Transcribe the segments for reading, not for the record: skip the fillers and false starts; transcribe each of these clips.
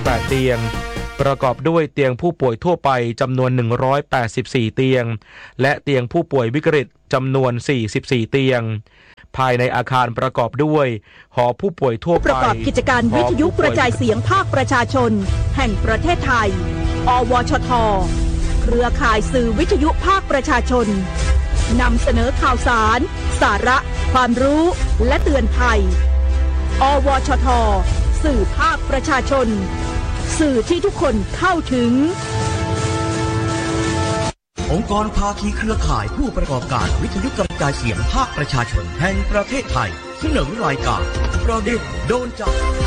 18เตียงประกอบด้วยเตียงผู้ป่วยทั่วไปจำนวน184เตียงและเตียงผู้ป่วยวิกฤตจำนวน44เตียงภายในอาคารประกอบด้วยหอผู้ป่วยทั่วไปประกอบกิจการวิทยุกระจายเสียงภาคประชาชนแห่งประเทศไทยอวชท.เครือข่ายสื่อวิทยุภาคประชาชนนำเสนอข่าวสารสาระความรู้และเตือนภัยอวชท.สื่อภาคประชาชนสื่อที่ทุกคนเข้าถึงองค์กรภาคีเครือข่ายผู้ประกอบการวิทยุกระจายเสียงภาคประชาชนแห่งประเทศไทยเสนอรายการประเด็นโดนใจ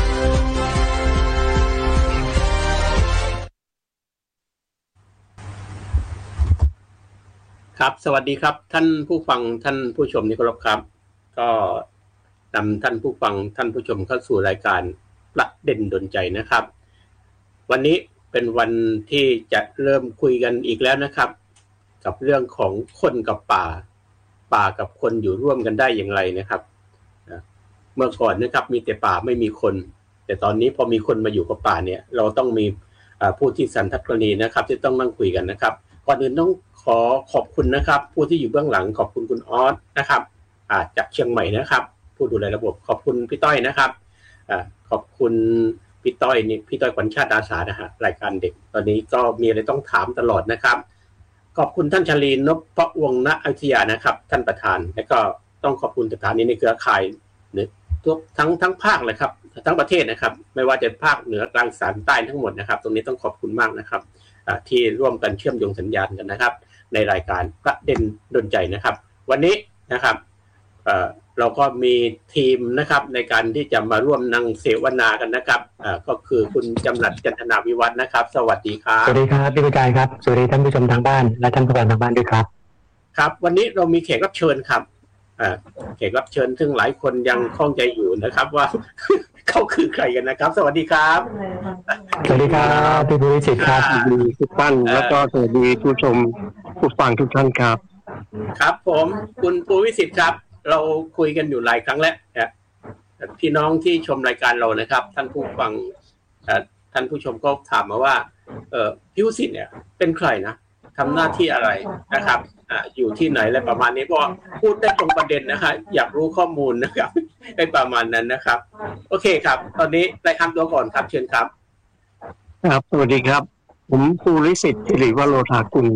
ครับสวัสดีครับท่านผู้ฟังท่านผู้ชมที่เคารพครับก็นำท่านผู้ฟังท่านผู้ชมเข้าสู่รายการประเด็นโดนใจนะครับวันนี้เป็นวันที่จะเริ่มคุยกันอีกแล้วนะครับกับเรื่องของคนกับป่ากับคนอยู่ร่วมกันได้อย่างไรนะครับเมื่อก่อนนะครับมีแต่ป่าไม่มีคนแต่ตอนนี้พอมีคนมาอยู่กับป่าเนี่ยเราต้องมีผู้ที่สันทัดกรณีนะครับที่ต้องนั่งคุยกันนะครับก่อนอื่นต้องขอบคุณนะครับผู้ที่อยู่เบื้องหลังขอบคุณคุณออสนะครับจากเชียงใหม่นะครับผู้ดูแลระบบขอบคุณพี่ต้อยนะครับขอบคุณพี่ต้อยนี่พี่ต้อยขวัญชาติอาสานะฮะรายการเด็กตอนนี้ก็มีอะไรต้องถามตลอดนะครับขอบคุณท่านชลีนพวงศ์ณอยุธยานะครับท่านประธานและก็ต้องขอบคุณสถานีในเครือข่ายทุกทั้งภาคเลยครับทั้งประเทศนะครับไม่ว่าจะภาคเหนือกลางอีสานใต้ทั้งหมดนะครับตรงนี้ต้องขอบคุณมากนะครับที่ร่วมกันเชื่อมโยงสัญญาณกันนะครับในรายการประเด็นดลใจนะครับวันนี้นะครับเราก็มีทีมนะครับในการที่จะมาร่วมนั่งเสวนากันนะครับก็คือคุณจำหลัดจันทนาวิวัฒน์นะครับสวัสดีครับสวัสดีครับพี่ผู้การครับสวัสดีท่านผู้ชมทางบ้านและท่านผู้ฟังทางบ้านด้วยครับครับวันนี้เรามีแขกรับเชิญครับแขกรับเชิญซึ่งหลายคนยังข้องใจอยู่นะครับว่า เขาคือใครกันนะครับสวัสดีครับสวัสดีครับพี่ภูริศิษฐ์ครับสวัสดีทุกท่านแล้วก็สวัสดีผู้ชมผู้ฟังทุกท่านครับครับผมคุณภูริศิษฐ์ครับเราคุยกันอยู่หลายครั้งแล้วพี่น้องที่ชมรายการเรานะครับท่านผู้ฟังท่านผู้ชมก็ถามมาว่าพี่ภูริศิษฐ์เนี่ยเป็นใครนะทำหน้าที่อะไรนะครับอยู่ที่ไหนอะไรประมาณนี้เพราะพูดได้ตรงประเด็นนะคะอยากรู้ข้อมูลนะครับได้ประมาณนั้นนะครับโอเคครับตอนนี้รายการตัวก่อนครับเชิญครับครับสวัสดีครับผมภูริศิษฐ์สิริวโรธากุล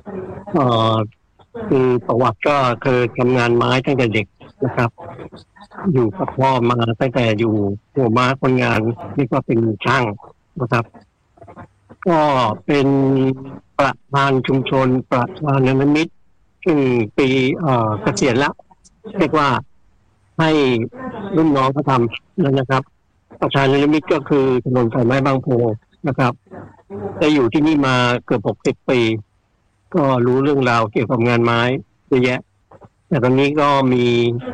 คือประวัติก็เคยทำงานไม้ตั้งแต่เด็กนะครับอยู่กับพ่อมาตั้งแต่อยู่หัวม้าคนงานนี่ก็เป็นช่างนะครับก็เป็นประธานชุมชนประธานนิมิตซึ่งปีเกษียณแล้วเรียกว่าให้รุ่นน้องเขาทำแล้วนะครับประธานนิมิตก็คือถนนสายไม้บางโพนะครับได้อยู่ที่นี่มาเกือบ60 ปีก็รู้เรื่องราวเกี่ยวกับงานไม้เยอะแยะแต่ตอนนี้ก็มี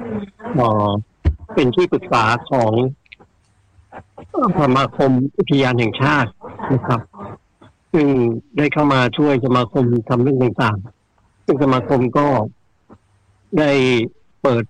เป็นที่ปรึกษาของสมาคมอุทยานแห่งชาตินะครับซึ่งได้เข้ามาช่วยสมาคมทำเรื่องต่างๆซึ่งสมาคมก็ได้เปิด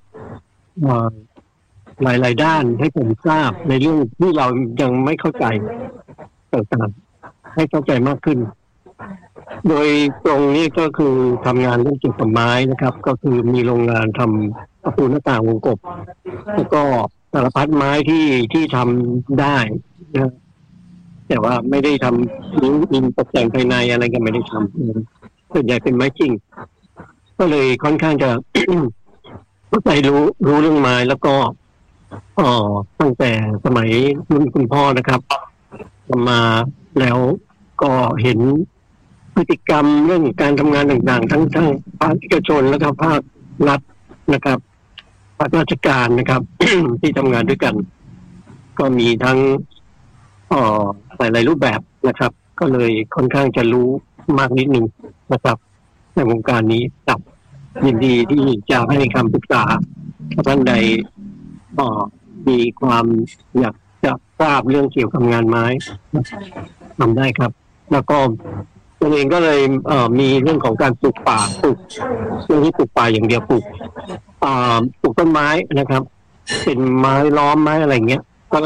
หลายๆด้านให้ผมทราบในเรื่องที่เรายังไม่เข้าใจต่างๆให้เข้าใจมากขึ้นโดยตรงนี้ก็คือทำงานเรื่องเกี่ยวกับไม้นะครับก็คือมีโรงงานทำประตูหน้าต่างวงกบแล้วก็สารพัดไม้ที่ทำได้นะแต่ว่าไม่ได้ทำนิ้วอินตกแต่งภายในอะไรกันไม่ได้ทำส่วนใหญ่เป็นไม้จริงก็เลยค่อนข้างจะ เข้าใจรู้เรื่องไม้แล้วก็ตั้งแต่สมัยรุ่นคุณพ่อนะครับมาแล้วก็เห็นพฤติกรรมเรื่องการทำงานต่างๆทั้งภาคเอกชนแล้วก็ภาครัฐนะครับภาคราชการนะครับ ที่ทำงานด้วยกันก็มีทั้งหลายรูปแบบนะครับก็เลยค่อนข้างจะรู้มากนิดนึงนะครับในวงการนี้ครับยินดีที่จะให้คำปรึกษาท่านใดมีความอยากจะทราบเรื่องเกี่ยวกับงานไม้ทำได้ครับแล้วก็ตัวเองก็เลยมีเรื่องของการปลูกป่าปลูกเรื่องที่ปลูกป่าอย่างเดียวปลูกต้นไม้นะครับเป็นไม้ล้อมไม้อะไรเงี้ยก็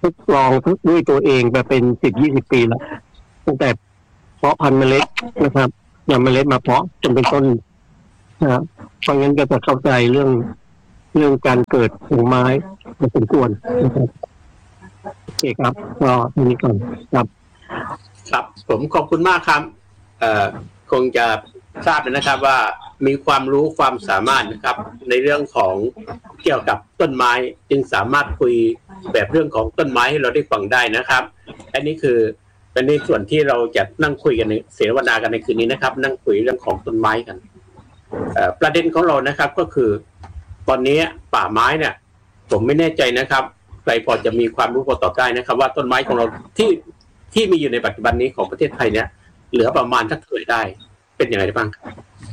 ทดลองด้วยตัวเองมาเป็น 10-20 ปีแล้วตั้งแต่เพาะพันธุ์เมล็ดนะครับนำเมล็ดมาเพาะจนเป็นต้นนะครับเพราะงั้นก็จะเข้าใจเรื่องการเกิดของไม้พอสมควรนะครับโอเคครับก็ตรงนี้ก่อนครับครับผมขอบคุณมากครับคงจะทราบนะครับว่ามีความรู้ความสามารถนะครับในเรื่องของเกี่ยวกับต้นไม้จึงสามารถคุยแบบเรื่องของต้นไม้ให้เราได้ฟังได้นะครับอันนี้คือเป็นในส่วนที่เราจะนั่งคุยกันในเสวนากันในคืนนี้นะครับนั่งคุยเรื่องของต้นไม้กันประเด็นของเรานะครับก็คือตอนนี้ป่าไม้เนี่ยผมไม่แน่ใจนะครับใครพอจะมีความรู้พอตอบได้นะครับว่าต้นไม้ของเราที่มีอยู่ในปัจจุบันนี้ของประเทศไทยเนี่ยเหลือประมาณสักเท่าไหร่ได้เป็นอย่างไรบ้างครับ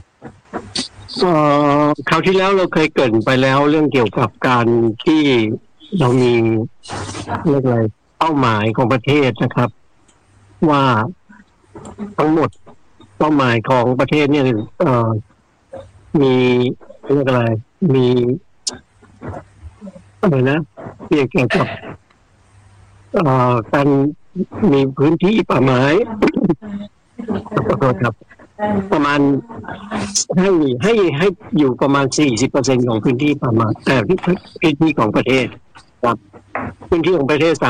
คราวที่แล้วเราเคยเกริ่นไปแล้วเรื่องเกี่ยวกับการที่เรามีเรื่องอะไรเป้าหมายของประเทศนะครับว่าทั้งหมดเป้าหมายของประเทศเนี่ยมีเรื่องอะไรมีอะไรนะเกี่ยวกับการมีพื้นที่ป่าไม้ขอโทษครับประมาณให้อยู่ประมาณ 40% ของพื้นที่ป่าไม้พื้นที่ของประเทศครับพื้นที่ของประเทศ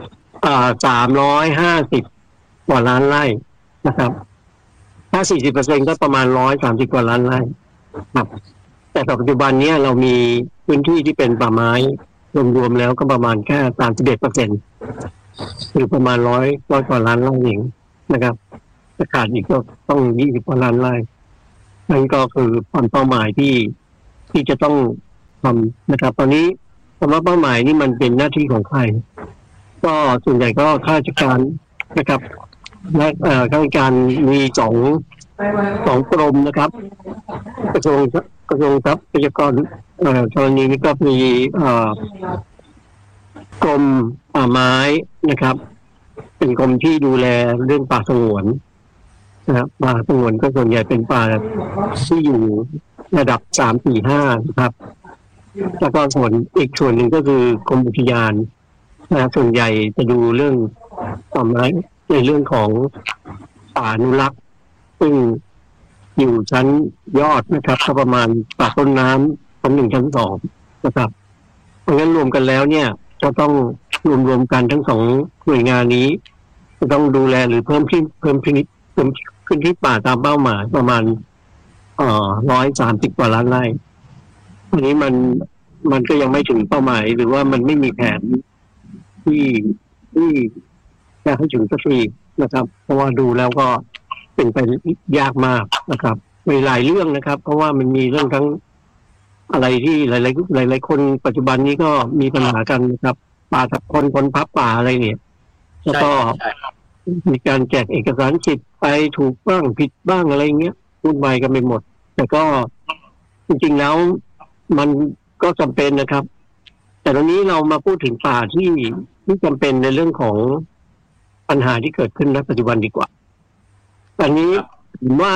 350 กว่าล้านไร่นะครับถ้า 40% ก็ประมาณ130 กว่าล้านไร่ครับแต่ปัจจุบันนี้เรามีพื้นที่ที่เป็นป่าไม้รวมๆแล้วก็ประมาณแค่ 31%หรือประมาณ100 กว่าล้านไร่เองนะครับจะขาดอีกก็ต้อง20 กว่าล้านไร่นั่นก็คือความเป้าหมายที่จะต้องทำนะครับตอนนี้สำหรับเป้าหมายนี่มันเป็นหน้าที่ของใครก็ส่วนใหญ่ก็ข้าราชการนะครับและข้าราชการมีสองกรมนะครับกระทรวงทรัพยากรกรณีนี้ก็มีกรมป่าไม้นะครับเป็นกรมที่ดูแลเรื่องป่าสงวนนะครับป่าสงวนก็ส่วนใหญ่เป็นป่าที่อยู่ระดับ3, 4, 5นะครับแล้วก็ส่วนอีกส่วนหนึ่งก็คือกรมอุทยานนะส่วนใหญ่จะดูเรื่องป่าไม้ในเรื่องของป่าอนุรักษ์ซึ่งอยู่ชั้นยอดนะครับก็ประมาณป่าต้นน้ำชั้น 1 ชั้น 2นะครับเพราะงั้นรวมกันแล้วเนี่ยจะต้องรวมกันทั้ง2หน่วยงานนี้จะต้องดูแลหรือเพิ่มพื้นที่ป่าตามเป้าหมายประมาณ130 กว่าล้านไร่อันนี้มันก็ยังไม่ถึงเป้าหมายหรือว่ามันไม่มีแผนที่จะให้ถึงสักทีนะครับเพราะว่าดูแล้วก็เป็นไปยากมากนะครับมีหลายเรื่องนะครับเพราะว่ามันมีเรื่องทั้งอะไรที่หลายคนปัจจุบันนี้ก็มีปัญหากันนะครับป่าทับคนพับป่าอะไรเนี่ยแล้วก็มีการแจกเอกสารสิทธิ์ไปถูกบ้างผิดบ้างอะไรเงี้ยวุ่นวายกันไปหมดแต่ก็จริงๆแล้วมันก็จำเป็นนะครับแต่ตอนนี้เรามาพูดถึงป่าที่จำเป็นในเรื่องของปัญหาที่เกิดขึ้นณปัจจุบันดีกว่าตอนนี้ผมว่า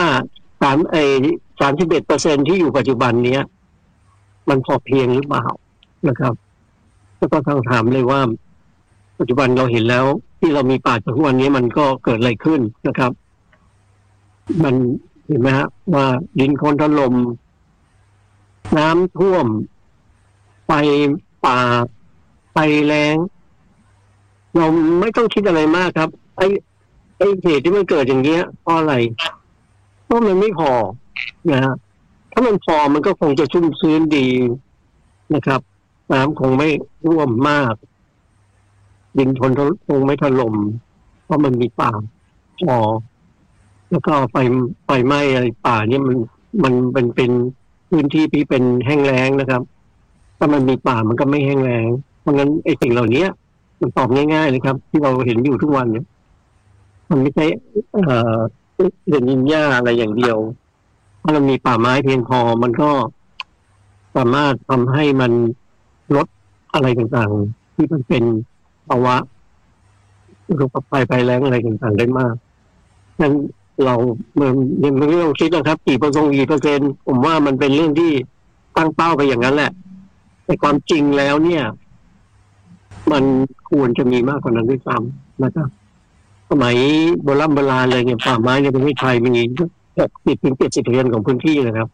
31% ที่อยู่ปัจจุบันเนี้ยมันพอเพียงหรือเปล่านะครับแล้วก็ต้องถามเลยว่าปัจจุบันเราเห็นแล้วที่เรามีป่าทุกวันนี้มันก็เกิดอะไรขึ้นนะครับมันเห็นไหมฮะว่าดินโคลนถล่มน้ำท่วมไฟป่าไฟแล้งเราไม่ต้องคิดอะไรมากครับไอ้เหตุที่มันเกิดอย่างเงี้ยเพราะอะไรเพราะมันไม่พอนะฮะถ้ามันพอมันก็คงจะชุ่มชื้นดีนะครับน้ำคงไม่ท่วมมากดินคงไม่ถล่มเพราะมันมีป่าพอแล้วก็ไฟไหม้อะไรป่าเนี่ยมันเป็นพื้นที่ที่เป็นแห้งแล้งนะครับถ้ามันมีป่ามันก็ไม่แห้งแล้งเพราะงั้นไอ้สิ่งเหล่านี้มันตอบง่ายๆเลยครับที่เราเห็นอยู่ทุกวันเนี่ยมันไม่ใช่เรื่องยินหญ้าอะไรอย่างเดียวถ้าเรามีป่าไม้เพียงพอมันก็สามารถทำให้มันลดอะไรต่างๆที่มันเป็นภาวะอุทกภัยแล้งอะไรต่างๆได้มากนั้นเราไม่ต้องคิดนะครับกี่เปอร์เซ็นต์ผมว่ามันเป็นเรื่องที่ตั้งเป้าไปอย่างนั้นแหละแต่ความจริงแล้วเนี่ยมันควรจะมีมากกว่านั้นด้วยซ้ำนะครับสมัยโบราณเลยเนี่ยป่าไม้ในประเทศไทยมี60-70%ของพื้นที่นะครับ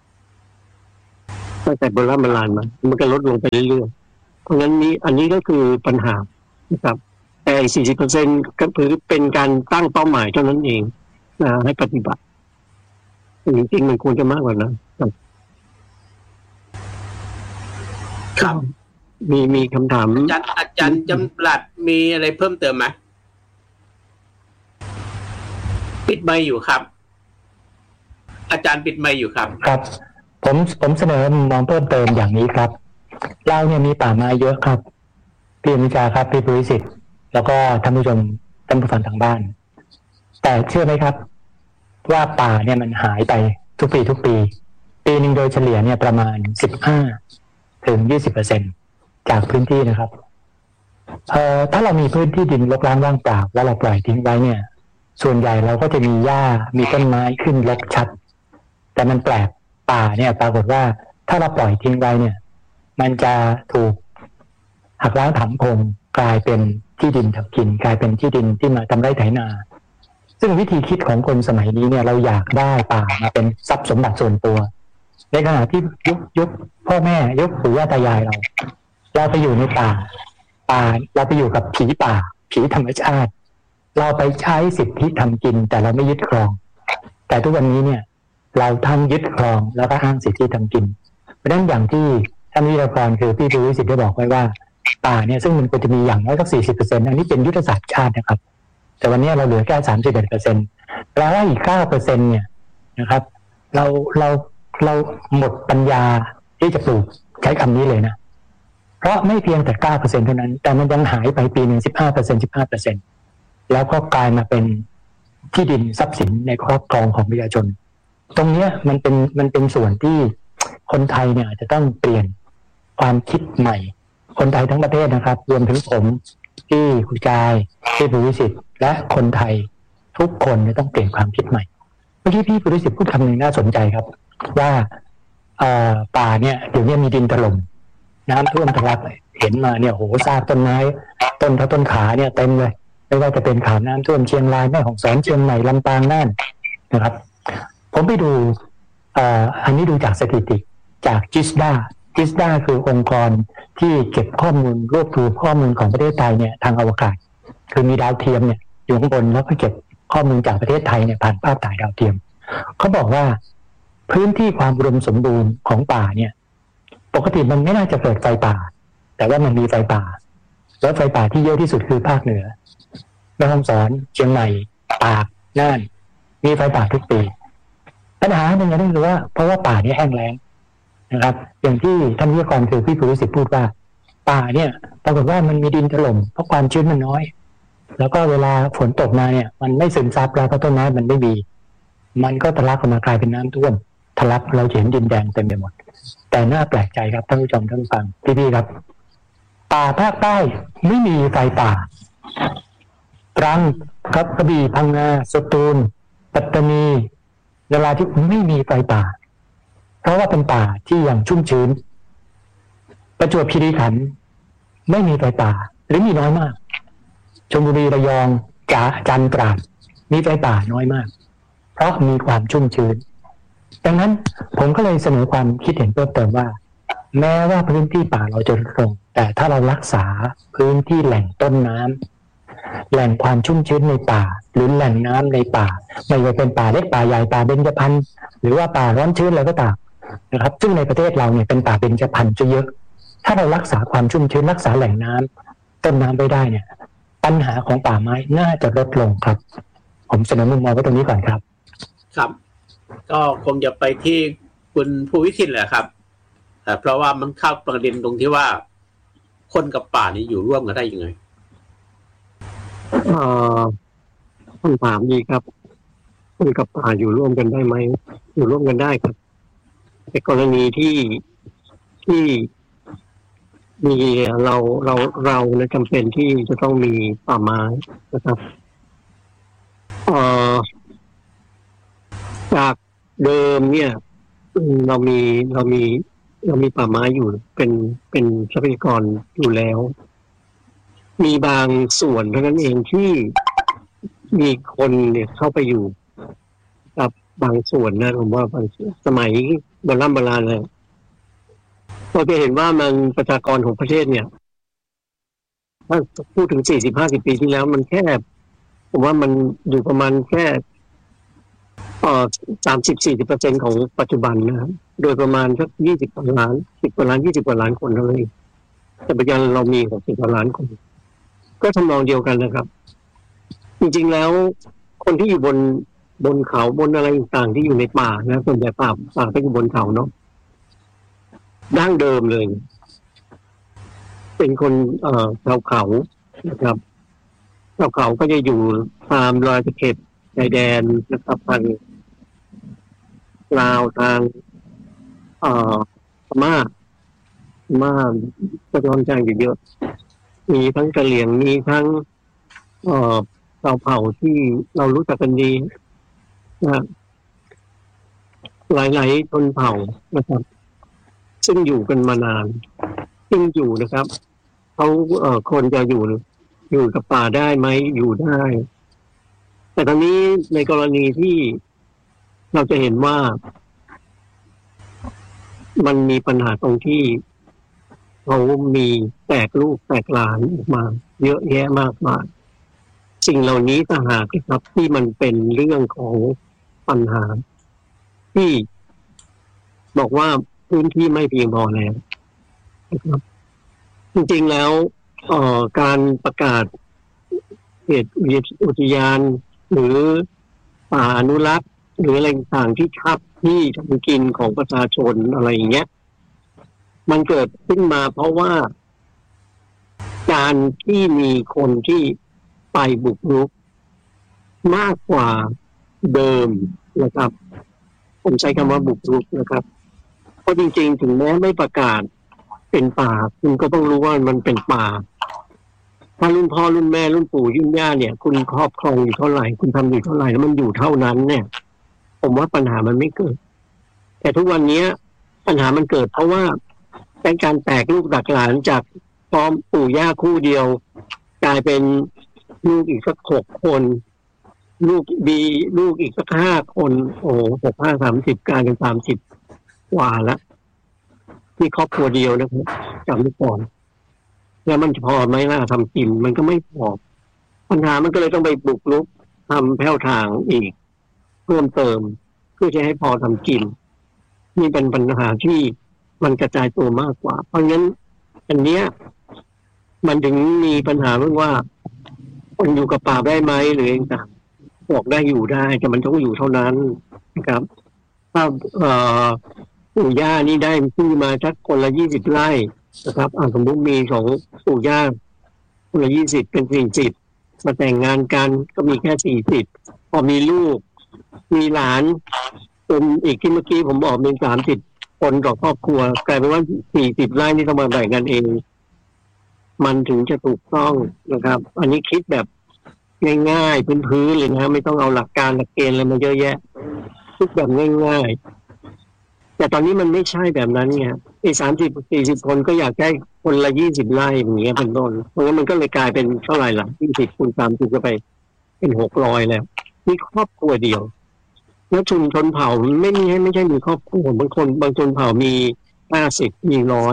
ตั้งแต่โบราณมามันก็ลดลงไปเรื่อยๆเพราะงั้นอันนี้ก็คือปัญหานะครับแต่40%ก็คือเป็นการตั้งเป้าหมายเท่านั้นเองให้ปฏิบัติจริงๆมันควรจะมากกว่านั้นครับมีคำถามอาจารย์จำรัดมีอะไรเพิ่มเติมไหมปิดไมค์อยู่ครับอาจารย์ปิดไมค์อยู่ครับครับผมเสนอมองเพิ่มเติมอย่างนี้ครับเราเนี่ยมีป่าไม้เยอะครับพี่มิจาครับพี่ปุริสิทธิ์แล้วก็ท่านผู้ชมท่านผู้ฟังทางบ้านแต่เชื่อไหมครับว่าป่าเนี่ยมันหายไปทุกปีปีนึงโดยเฉลี่ยเนี่ยประมาณ 15-20% จากพื้นที่นะครับถ้าเรามีพื้นที่ดินรกร้างว่างเปล่าแล้วเราปล่อยทิ้งไว้เนี่ยส่วนใหญ่เราก็จะมีหญ้ามีต้นไม้ขึ้นรกชัดแต่มันแปลกป่าเนี่ยปรากฏว่าถ้าเราปล่อยทิ้งไว้เนี่ยมันจะถูกหักล้างถางพงกลายเป็นที่ดินทำกินกลายเป็นที่ดินที่มาทำไร่ไถนาซึ่งวิธีคิดของคนสมัยนี้เนี่ยเราอยากได้ป่ามาเป็นทรัพย์สมบัติส่วนตัวในขณะที่ยุคพ่อแม่ยุคปู่ย่าตายายเราไปอยู่ในป่าเราไปอยู่กับผีป่าผีธรรมชาติเราไปใช้สิทธิทำกินแต่เราไม่ยึดครองแต่ทุกวันนี้เนี่ยเราทั้งยึดครองแล้วก็อ้างสิทธิทำกินเพราะฉะนั้นอย่างที่ท่านวิรากรคือพี่ปุริสิทธิ์ได้บอกไว้ว่าป่าเนี่ยซึ่งมันควรจะมีอย่างน้อยสัก 40% อันนี้เป็นยุทธศาสตร์ชาตินะครับแต่วันนี้เราเหลือแค่ 31% แปลว่าอีก 9% เนี่ยนะครับเราหมดปัญญาที่จะปลูกใช้คำนี้เลยนะเพราะไม่เพียงแต่ 9% เท่านั้นแต่มันยังหายไปปีนึง 15% แล้วก็กลายมาเป็นที่ดินทรัพย์สินในครอบครองของประชาชนตรงนี้มันเป็นส่วนที่คนไทยเนี่ยจะต้องเปลี่ยนความคิดใหม่คนไทยทั้งประเทศนะครับรวมถึงผมที่คุณกายที่ปุริสิทธิ์และคนไทยทุกคนจะต้องเปลี่ยนความคิดใหม่เมื่อกี้พี่ปุริสิทธิ์พูดคำหนึ่งน่าสนใจครับว่าป่าเนี่ยเดี๋ยวนี้มีดินถล่มน้ำท่วมทะลักเห็นมาเนี่ยโหซากต้นไม้ต้นขาเนี่ยเต็มเลยไม่ว่าจะเป็นข่าวน้ำท่วมเชียงรายแม่ฮ่องสอนเชียงใหม่ลำปางน่านนะครับผมไปดูอันนี้ดูจากสถิติจากจิสดาคือองค์กรที่เก็บข้อมูลรวบรวมข้อมูลของประเทศไทยเนี่ยทางอวกาศคือมีดาวเทียมเนี่ยอยู่ข้างบนแล้วก็เก็บข้อมูลจากประเทศไทยเนี่ยผ่านภาพถ่ายดาวเทียมเขาบอกว่าพื้นที่ความอุดมสมบูรณ์ของป่าเนี่ยปกติมันไม่น่าจะเกิดไฟป่าแต่ว่ามันมีไฟป่าแล้วไฟป่าที่เยอะที่สุดคือภาคเหนือแม่ฮ่องสอนเชียงใหม่ตากน่านมีไฟป่าทุกปีปัญหาหนึ่งก็คือว่าเพราะว่าป่านี้แห้งแล้งนะครับอย่างที่ท่านวิทยากรคือพี่ปุริสิทธิ์พูดว่าป่าเนี่ยปรากฏว่ามันมีดินถล่มเพราะความชื้นมันน้อยแล้วก็เวลาฝนตกมาเนี่ยมันไม่ซึมซับแล้วเพราะต้นไม้มันไม่มีมันก็ทะลักออกมากลายเป็นน้ำท่วมทะลักเราเห็นดินแดงเต็มไปหมดแต่น่าแปลกใจครับท่านผู้ชมท่านผู้ฟังพี่ๆครับป่าภาคใต้ไม่มีไฟป่าตรังครับกระบี่พังงาสตูลปัตตานีนราธิวาสไม่มีไฟป่าเพราะว่าเป็นป่าที่ยังชุ่มชื้นประจวบคีรีขันธ์ไม่มีไฟป่าหรือมีน้อยมากชลบุรีระยองจันทร์ตราดมีไฟป่าน้อยมากเพราะมีความชุ่มชื้นดังนั้นผมก็เลยเสนอความคิดเห็นเพิ่มเติมว่าแม้ว่าพื้นที่ป่าเราจะลดลงแต่ถ้าเรารักษาพื้นที่แหล่งต้นน้ำแหล่งความชุ่มชื้นในป่าหรือแหล่งน้ำในป่าไม่ว่าเป็นป่าเล็กป่าใหญ่ป่าเบญจพรรณหรือว่าป่าร้อนชื้นอะไรก็ตามนะครับซึ่งในประเทศเราเนี่ยเป็นป่าเบญจพรรณจะเยอะถ้าเรารักษาความชุ่มชื้นรักษาแหล่งน้ำต้นน้ำไว้ได้เนี่ยปัญหาของป่าไม้น่าจะลดลงครับผมเสนอมุมมองไว้ตรงนี้ก่อนครับครับก็คงจะไปที่คุณผู้วิสิทธิ์แหละครับเพราะว่ามันเข้าประเด็นตรงที่ว่าคนกับป่านี้อยู่ร่วมกันได้ยังไงคำถามดีครับคนกับป่าอยู่ร่วมกันได้ไหมอยู่ร่วมกันได้ครับในกรณีที่มีเราจำเป็นที่จะต้องมีป่าไม้นะครับจากเดิมเนี่ยเรามีป่าไม้อยู่เป็นทรัพยากรอยู่แล้วมีบางส่วนเท่านั้นเองที่มีคนเนี่ยเข้าไปอยู่กับบางส่วนนะผมว่าบางสมัยโบราณเลยเราจะเห็นว่ามันประชากรของประเทศเนี่ยถ้าพูดถึง 40-50 ปีที่แล้วมันแค่ผมว่ามันอยู่ประมาณแค่30-40% ของปัจจุบันนะครับโดยประมาณสัก20 กว่าล้าน10 กว่าล้าน20 กว่าล้านคนเท่านั้นเองแต่ปัจจุบันเรามี60 กว่าล้านคนก็ทำนองเดียวกันนะครับจริงๆแล้วคนที่อยู่บนเขาบนอะไรต่างๆที่อยู่ในป่านะส่วนใหญ่ป่าก็อยู่บนเขาเนาะดั้งเดิมเลยเป็นคนชาวเขานะครับชาวเขาก็จะอยู่ตามรอยตะเข็บชายแดนนะครับทางลาวทางพม่าก็ค่อนข้างอยู่เยอะมีทั้งกะเหรี่ยงมีทั้งชาวเผ่าที่เรารู้จักกันดีนะหลายๆชนเผ่านะครับซึ่งอยู่กันมานานซึ่งอยู่นะครับเขาคนจะอยู่กับป่าได้ไหมอยู่ได้แต่ตอนนี้ในกรณีที่เราจะเห็นว่ามันมีปัญหาตรงที่เขามีแตกลูกแตกหลานออกมาเยอะแยะมากมายสิ่งเหล่านี้ต่างหากครับที่มันเป็นเรื่องของปัญหาที่บอกว่าพื้นที่ไม่เพียงพอแล้วนะครับจริงๆแล้วการประกาศเขตอุทยานหรือป่าอนุรักษ์หรืออะไรต่างๆที่ทับที่ทำกินของประชาชนอะไรอย่างเงี้ยมันเกิดขึ้นมาเพราะว่าการที่มีคนที่ไปบุกรุกมากกว่าเดิมนะครับผมใช้คำว่าบุกรุกนะครับเพราะจริงๆถึงแม้ไม่ประกาศเป็นป่าคุณก็ต้องรู้ว่ามันเป็นป่าถ้ารุ่นพ่อรุ่นแม่รุ่นปู่รุ่นย่าเนี่ยคุณครอบครองอยู่เท่าไหร่คุณทำอยู่เท่าไหร่แล้วมันอยู่เท่านั้นเนี่ยผมว่าปัญหามันไม่เกิดแต่ทุกวันนี้ปัญหามันเกิดเพราะว่าการแตกลูกดักหลานจากพร้อมปู่ย่าคู่เดียวกลายเป็นลูกอีกสัก6 คนลูกอีกสัก5 คนโอ้6-5-30กลายเป็น30 กว่าแล้วนี่ครอบครัวเดียวนะครับจำไว้ก่อนแล้วมันพอไหมล่ะทำกินมันก็ไม่พอปัญหามันก็เลยต้องไปบุกรุกทำแผ่วทางอีกเพิ่มเติมเพื่อจะให้พอทำกินนี่เป็นปัญหาที่มันกระจายตัวมากกว่าเพราะงั้นอันเนี้ยมันถึงมีปัญหาเรื่องว่าคนอยู่กับป่าได้ไหมหรือต่างบอกได้อยู่ได้แต่มันต้องอยู่เท่านั้นนะครับถ้าปู่ย่านี่ได้ที่มาสักคนละ20 ไร่นะครับสมมติมีของปู่ย่าคนละ20เป็น40มาแต่งงานกันก็มีแค่40พอมีลูกมีหลานเป็นอีกที่เมื่อกี้ผมบอกเป็น30 คนต่อครอบครัวกลายเป็นว่า40 ไร่นี่ต้องมาแบ่งกันเองมันถึงจะถูกต้องนะครับอันนี้คิดแบบง่ายๆพื้นๆเลยนะไม่ต้องเอาหลักการหลักเกณฑ์อะไรมาเยอะแยะคิดแบบง่ายๆแต่ตอนนี้มันไม่ใช่แบบนั้นไงไอ้30-40 คนก็อยากได้คนละ20 ไร่อย่างเงี้ยเป็นต้นเพราะงั้นมันก็เลยกลายเป็นเท่าไหร่ล่ะ20 คูณ 30ก็ไปเป็น600แล้วนี่ครอบครัวเดียวแล้วชุมชนเผ่าไม่ใช่มีครอบครัวบางชนเผ่ามี50 มี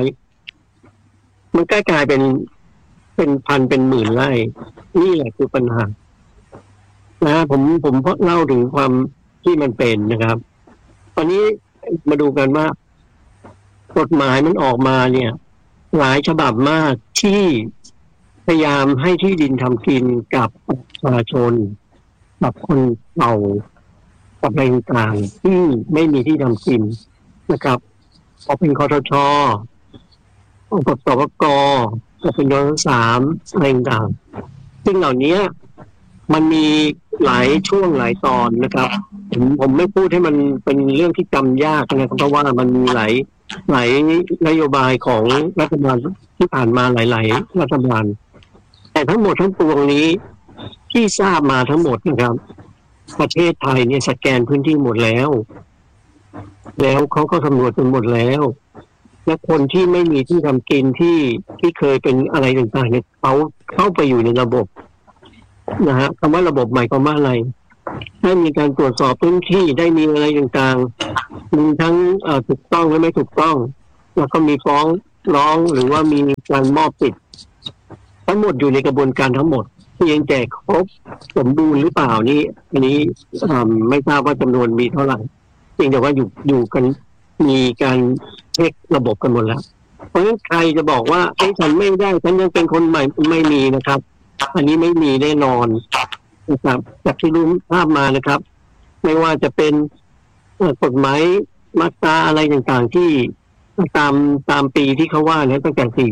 100มันก็กลายเป็นพันเป็นหมื่นไร่นี่แหละคือปัญหานะผมเล่าถึงความที่มันเป็นนะครับตอนนี้มาดูกันว่ากฎหมายมันออกมาเนี่ยหลายฉบับมากที่พยายามให้ที่ดินทำกินกับประชาชนกับคนเผ่ากับอะไรต่างๆที่ไม่มีที่ทำกินนะครับออกเป็นคทช.ออกกับสปก.ออกเป็นยศ3อะไรต่างๆซึ่งเหล่านี้มันมีหลายช่วงหลายตอนนะครับผมไม่พูดให้มันเป็นเรื่องที่จำยากนะครับเพราะว่ามันมีหลายนโยบายของรัฐบาลที่ผ่านมาหลายๆรัฐบาลแต่ทั้งหมดทั้งปวงนี้ที่ทราบมาทั้งหมดนะครับประเทศไทยเนี่ยสแกนพื้นที่หมดแล้วเขาก็สำรวจจนหมดแล้วและคนที่ไม่มีที่ทำกินที่เคยเป็นอะไรต่างๆเนี่ยเขาเข้าไปอยู่ในระบบนะฮะคำว่าระบบหมายความว่าอะไรได้มีการตรวจสอบพื้นที่ได้มีอะไรต่างๆมีทั้งถูกต้องและไม่ถูกต้องแล้วก็มีฟ้องร้องหรือว่ามีการมอบสิทธิ์ทั้งหมดอยู่ในกระบวนการทั้งหมดเพียงแต่ครบสมบูรณ์หรือเปล่านี่อันนี้ไม่ทราบว่าจำนวนมีเท่าไหร่เพียงแต่ว่าอยู่กันมีการเช็คระบบกันหมดแล้วเพราะฉะนั้นใครจะบอกว่าไอ้ฉันไม่ได้ฉันยังเป็นคนใหม่ไม่มีนะครับอันนี้ไม่มีแน่นอนนะครับจากที่รู้ภาพมานะครับไม่ว่าจะเป็นกฎหมายมาตราอะไรต่างๆที่ตามปีที่เขาว่าเนี่ยตั้งแต่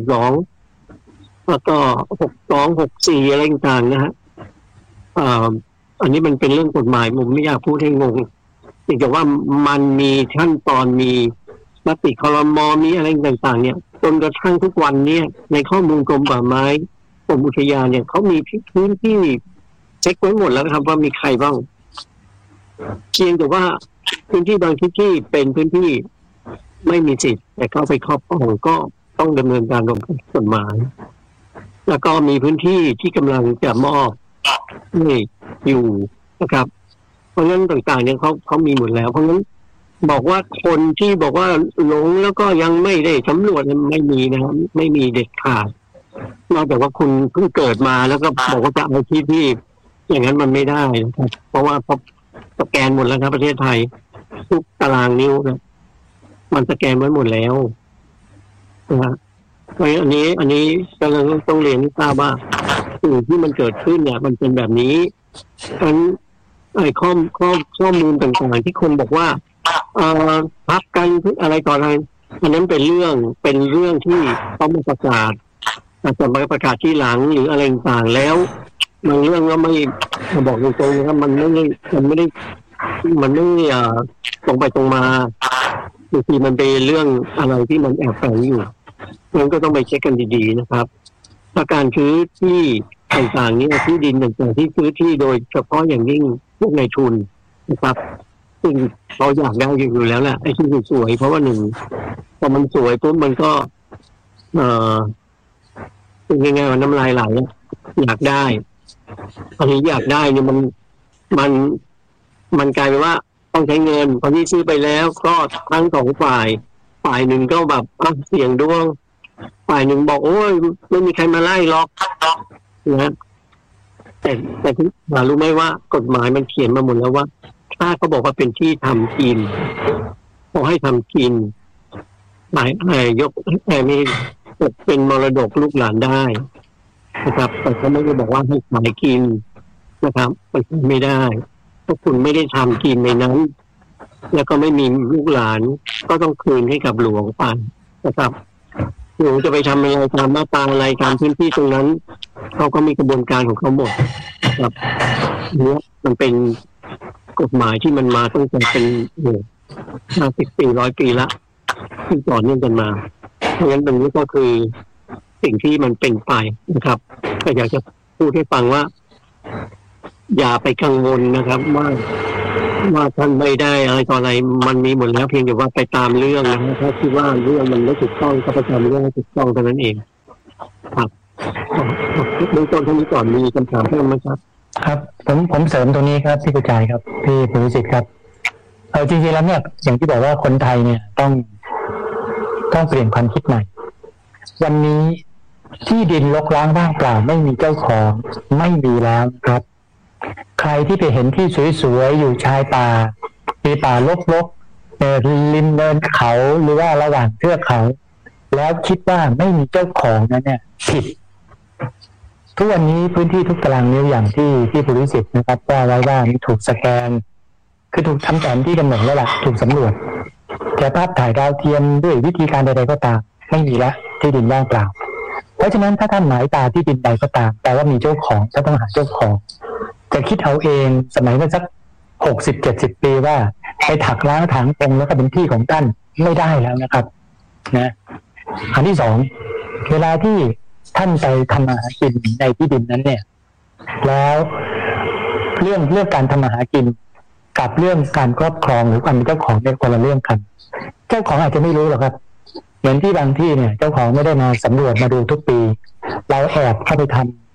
42แล้วก็62 64อะไรต่างๆนะฮะอันนี้มันเป็นเรื่องกฎหมายผมไม่อยากพูดให้งงแต่ว่ามันมีขั้นตอนมีมติครม.มีอะไรต่างๆเนี่ยจนกระทั่งทุกวันนี้ในข้อมูลกรมป่าไม้กรมอุทยานเนี่ยเขามีพื้นที่เช็คไว้หมดแล้วครับว่ามีใครบ้างเพียงแต่ว่าพื้นที่บางที่เป็นพื้นที่ไม่มีสิทธิ์แต่เข้าไปครอบครองก็ต้องดำเนินการตามกฎหมายแล้วก็มีพื้นที่ที่กำลังจะมอบให้อยู่นะครับเพราะงั้นต่างๆเนี่ยเขามีหมดแล้วเพราะงั้นบอกว่าคนที่บอกว่าหลงแล้วก็ยังไม่ได้สำรวจไม่มีนะครับไม่มีเด็ดขาดนอกจากว่าคุณเพิ่งเกิดมาแล้วก็บอกว่าจะเอาที่อย่างนั้นมันไม่ได้นะครับเพราะว่าพอสแกนหมดแล้วครับประเทศไทยทุกตารางนิ้วนะมันสแกนไว้หมดแล้วนะเพราะอันนี้ก็ต้องเรียนให้ทราบว่าสิ่งที่มันเกิดขึ้นเนี่ยมันเป็นแบบนี้อันข้อมูลต่างๆที่คนบอกว่าพักกันอะไรต่ออะไรอันนั้นเป็นเรื่องที่เขามาประกาศอาจจะมาประกาศที่หลังหรืออะไรต่างๆแล้วบางเรื่องก็ไม่บอกตรงๆนะครับมันไม่ได้ตรงไปตรงมาบางทีมันเป็นเรื่องอะไรที่มันแอบแฝงอยู่มันก็ต้องไปเช็คกันดีๆนะครับถ้าการซื้อที่ต่างๆนี้ที่ดินต่างๆที่ซื้อที่โดยเฉพาะอย่างยิ่งพวกนายทุนนะครับซึ่งเขาอยากได้อยู่แล้วแหละไอ้ที่สวยเพราะว่าหนึ่งพอมันสวยปุ๊บมันก็เป็นยังไงมันน้ำลายไหลอยากได้อันนี้อยากได้เนี่ยมันกลายเป็นว่าต้องใช้เงินพอที่ซื้อไปแล้วก็ทั้งสองฝ่ายหนึ่งก็แบบเสี่ยงดวงฝ่ายหนึ่งบอกโอ้ยไม่มีใครมาไล่หรอกนะแต่คุณรู้ไหมว่ากฎหมายมันเขียนมาหมดแล้วว่าถ้าเขาบอกว่าเป็นที่ทำกินขอให้ทำกินยกมีเป็นมรดกลูกหลานได้นะครับแต่เขาไม่ได้บอกว่าให้ขายกินนะครับมันไม่ได้ถ้าคุณไม่ได้ทำกินในนั้นแล้วก็ไม่มีลูกหลานก็ต้องคืนให้กับหลวงไปนะครับหลวงจะไปทำอะไรตามมาตราอะไรตามพื้นที่ตรงนั้นเขาก็มีกระบวนการของเขาหมดครับเนี่ยมันเป็นกฎหมายที่มันมาตั้งแต่เป็น50 ปี100 ปีละที่ต่อเนื่องกันมาเพราะฉะนั้นตรงนี้ก็คือสิ่งที่มันเป็นไปนะครับก็อยากจะพูดให้ฟังว่าอย่าไปกังวลนะครับว่าท่านไม่ได้อะไรต่ออะไรมันมีหมดแล้วเพียงแต่ว่าไปตามเรื่องนะครับถ้าคิดว่าเรื่องมันไม่ถูกต้องก็ไปตามเรื่องให้ถูกต้องเท่านั้นเองครับเบื้องต้นท่านนี้ก่อนมีคำถามเพิ่มไหมครับครับผมเสริมตรงนี้ครับพี่กระจายครับพี่ภูริศิษฐ์ครับจริงๆแล้วเนี่ยอย่างที่บอกว่าคนไทยเนี่ยต้องเปลี่ยนความคิดใหม่วันนี้ที่ดินรกร้างว่างเปล่าไม่มีเจ้าของไม่มีแล้วครับใครที่ไปเห็นที่สวยๆอยู่ชายป่ามีป่ารกๆริมเนินเขาหรือว่าระหว่างเทือกเขาแล้วคิดว่าไม่มีเจ้าของนั้นเนี่ยผิดทุกวันนี้พื้นที่ทุกตารางนิ้วอย่างที่ภูริศิษฐ์นะครับว่าไว้ว่ามีถูกสแกนคือถูกทำแผนที่กำหนดแล้วล่ะถูกสำรวจแต่ภาพถ่ายดาวเทียมด้วยวิธีการใดๆก็ตามไม่มีละที่ดินว่างเปล่าเพราะฉะนั้นถ้าท่านหมายตาที่ดินใดก็ตามแต่ว่ามีเจ้าของก็ต้องหาเจ้าของจะคิดเอาเองสมัยเมื่อสัก60-70 ปีว่าไปถักล้างถางตรงแล้วก็เป็นที่ของท่านไม่ได้แล้วนะครับนะอันที่สองเวลาที่ท่านไปทำมาหากินในที่ดินนั้นเนี่ยแล้วเรื่องการทำมาหากินกับเรื่องการครอบครองหรือความเป็นเจ้าของเนี่ยคนละเรื่องกันเจ้าของอาจจะไม่รู้หรอกครับเหมือนที่บางที่เนี่ยเจ้าของไม่ได้มาสำรวจมาดูทุกปีเราแอบเข้าไปท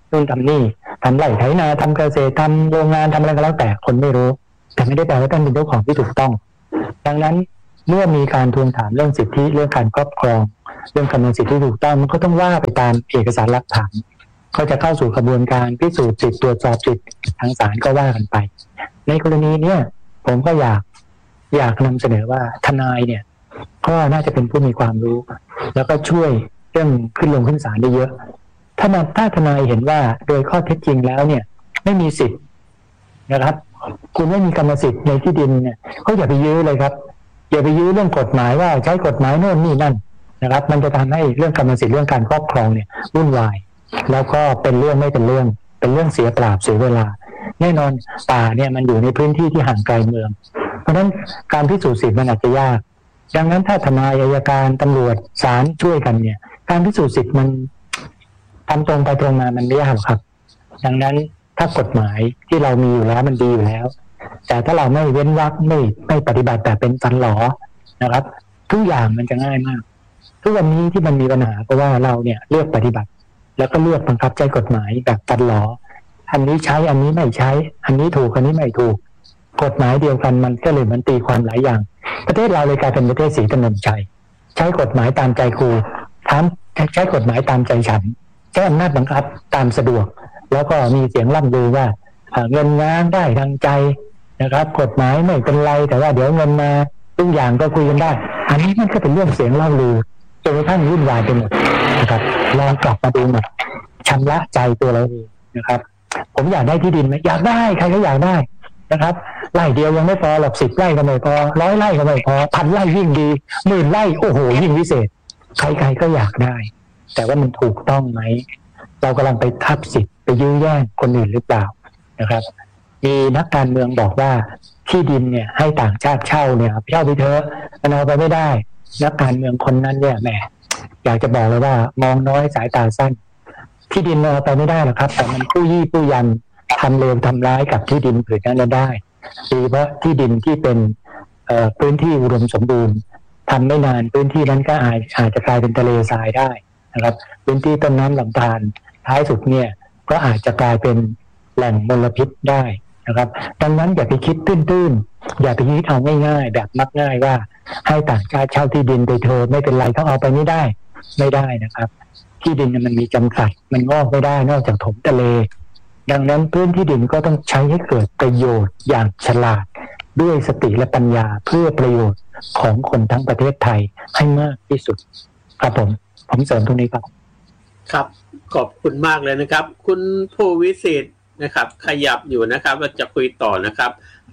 นู่นทำนี่ทำไร่ไถนาทำเกษตรทำโรงงานทำอะไรก็แล้วแต่คนไม่รู้แต่ไม่ได้แปลว่าท่านเป็นเจ้าของที่ถูกต้องดังนั้นเมื่อมีการทวงถามเรื่องสิทธิเรื่องการครอบครองเรื่องกำหนดสิทธิที่ถูกต้องมันก็ต้องว่าไปตามเอกสารหลักฐานเขาจะเข้าสู่กระบวนการพิสูจน์สิทธิตรวจสอบสิทธิทางศาลก็ว่ากันไปในกรณีเนี้ยผมก็อยากนำเสนอว่าทนายเนี่ยก็น่าจะเป็นผู้มีความรู้แล้วก็ช่วยเรื่องขึ้นลงขึ้นศาลได้เยอะถ้าทนายเห็นว่าโดยข้อเท็จจริงแล้วเนี่ยไม่มีสิทธิ์นะครับคุณไม่มีกรรมสิทธิ์ในที่ดินเนี่ยก็อย่าไปยื้อเลยครับอย่าไปยื้อเรื่องกฎหมายว่าใช้กฎหมายโน่นนี่นั่นนะครับมันจะทำให้เรื่องกรรมสิทธิ์เรื่องการครอบครองเนี่ยวุ่นวายแล้วก็เป็นเรื่องไม่เป็นเรื่องเสียเปล่าเสียเวลาแน่นอนป่าเนี่ยมันอยู่ในพื้นที่ที่ห่างไกลเมืองเพราะฉะนั้นการพิสูจน์สิทธิ์มันอาจจะยากดังนั้นถ้าทนายอัยการตำรวจศาลช่วยกันเนี่ยการพิสูจน์สิทธิ์มันทำตรงไปตรงมามันไม่ยากครับดังนั้นถ้ากฎหมายที่เรามีอยู่แล้วมันดีอยู่แล้วแต่ถ้าเราไม่เว้นวรรคไม่ปฏิบัติแต่เป็นฟันหลอนะครับทุกอย่างมันจะง่ายมากทุกวันนี้ที่มันมีปัญหาเพราะว่าเราเนี่ยเลือกปฏิบัติแล้วก็เลือกบังคับใช้กฎหมายแบบฟันหลออันนี้ใช้อันนี้ไม่ใช้อันนี้ถูกอันนี้ไม่ถูกกฎหมายเดียวกันมันก็เลยมันตีความหลายอย่างประเทศเราเลยกลายเป็นประเทศสีถนนชัยใช้กฎหมายตามใจครูใช้กฎหมายตามใจฉันใช้อำนาจบังคับตามสะดวกแล้วก็มีเสียงล่ำลือว่าเงินงานได้ทางใจนะครับกฎหมายไม่เป็นไรแต่ว่าเดี๋ยวเงินมาทุกอย่างก็คุยกันได้อันนี้มันก็เป็นเรื่องเสียงเล่าลือจนกระทั่งวุ่นวายไปหมดนะครับลองกลับมาดูหน่อยชำระใจตัวเราเองนะครับผมอยากได้ที่ดินไหมอยากได้ใครก็อยากได้นะครับไร่เดียวยังไม่พอหรอก10 ไร่ก็ไม่พอ100 ไร่ก็ไม่พอ1,000 ไร่ยิ่งดี10,000 ไร่โอ้โหยิ่งวิเศษใครๆก็อยากได้แต่ว่ามันถูกต้องไหมเรากำลังไปทับสิทธิ์ไปยื้อแย่งคนอื่นหรือเปล่านะครับมีนักการเมืองบอกว่าที่ดินเนี่ยให้ต่างชาติเช่าเนี่ยเช่าไปเถอะมันเอาไปไม่ได้นักการเมืองคนนั้นเนี่ยแหมอยากจะบอกเลยว่ามองน้อยสายตาสั้นที่ดินเอาไปไม่ได้หรอกครับแต่มันผู้ยี่ผู้ยันทำเลวทำร้ายกับที่ดินผืนนั้นได้โดยเฉพาะที่ดินที่เป็นพื้นที่อุดมสมบูรณ์ทำไม่นานพื้นที่นั้นก็อาจจะกลายเป็นทะเลทรายได้นะครับพื้นที่ต้นน้ำลำธารท้ายสุดเนี่ยก็อาจจะกลายเป็นแหล่งมลพิษได้นะครับดังนั้นอย่าไปคิดตื้นๆอย่าไปคิดเอาง่ายๆแบบมักง่ายว่าให้ต่างชาติเช่าที่ดินไปเถอะไม่เป็นไรเขาเอาไปไม่ได้นะครับที่ดินมันมีจำกัดมันงอกไม่ได้นอกจากถมทะเลดังนั้นพื้นที่ดินก็ต้องใช้ให้เกิดประโยชน์อย่างฉลาดด้วยสติและปัญญาเพื่อประโยชน์ของคนทั้งประเทศไทยให้มากที่สุดครับผมเสริมตรงนี้ครับครับขอบคุณมากเลยนะครับคุณผู้วิสิทธิ์นะครับขยับอยู่นะครับเราจะคุยต่อนะครับ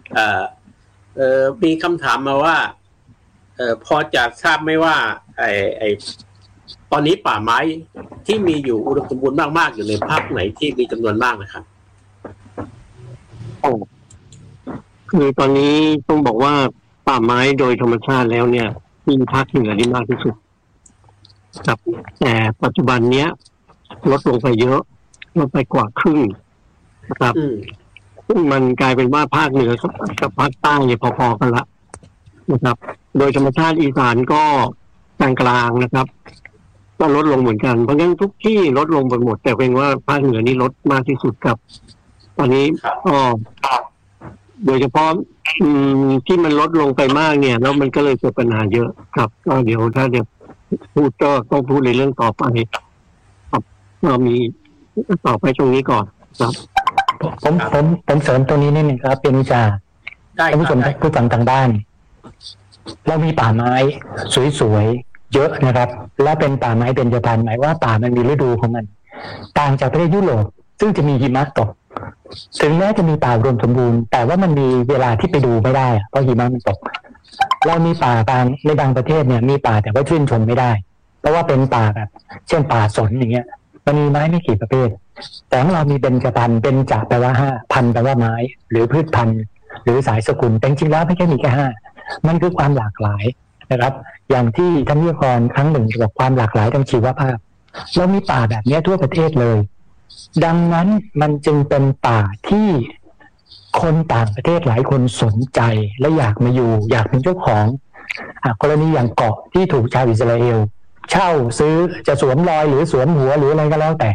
มีคำถามมาว่าพอจะทราบไหมว่าตอนนี้ป่าไม้ที่มีอยู่อุดมสมบูรณ์มากๆอยู่ในภาคไหนที่มีจำนวนมากนะครับคือตอนนี้ต้องบอกว่าป่าไม้โดยธรรมชาติแล้วเนี่ยมีภาคเหนือที่มากที่สุดครับแต่ปัจจุบันเนี้ยลดลงไปเยอะลดไปกว่าครึ่งนะครับซึ่งมันกลายเป็นว่าภาคเหนือกับภาคใต้เนี่ยพอๆกันละนะครับโดยธรรมชาติอีสานก็กลางๆนะครับก็ลดลงเหมือนกันเพราะงั้นทุกที่ลดลงไปหมดแต่เป็นว่าภาคเหนือนี่ลดมากที่สุดครับตอนนี้ก็โดยเฉพาะที่มันลดลงไปมากเนี่ยแล้วมันก็เลยเกิดปัญหาเยอะครับก็เดี๋ยวถ้าพูดก็ต้องพูดในเรื่องต่อไปครับเรามีต่อไปตรงนี้ก่อนครับผมเสริมตรงนี้นิดนึงครับเป็นวิชาท่านผู้ชมผู้ฟังทางบ้านเรามีป่าไม้สวยๆเยอะนะครับและเป็นป่าไม้เบญจพรรณหมายว่าป่ามันมีฤดูของมันต่างจากประเทศยุโรปซึ่งจะมีหิมะตกถึงแม้จะมีป่ารวมสมบูรณ์แต่ว่ามันมีเวลาที่ไปดูไม่ได้เพราะหิมะมันตกเรามีป่าในบางประเทศเนี่ยมีป่าแต่ว่าชื่นชมไม่ได้เพราะว่าเป็นป่าแบบเช่นป่าสนอย่างเงี้ยมันมีไม้ไม่กี่ประเภทแต่ของเรามีเบญจพรรณเบญจแปลว่า5พันแปลว่าไม้หรือพืชพันธุ์หรือสายสกุลแต่จริงๆแล้วไม่ใช่มีแค่5มันคือความหลากหลายนะครับอย่างที่ท่านวิทยากรครั้งหนึ่งบอกความหลากหลายทางชีวภาพเรามีป่าแบบนี้ทั่วประเทศเลยดังนั้นมันจึงเป็นป่าที่คนต่างประเทศหลายคนสนใจและอยากมาอยู่อยากเป็นเจ้าของกรณีอย่างเกาะที่ถูกชาวอิสราเอลเช่าซื้อจะสวมรอยหรือสวมหัวหรืออะไรก็แล้วแต่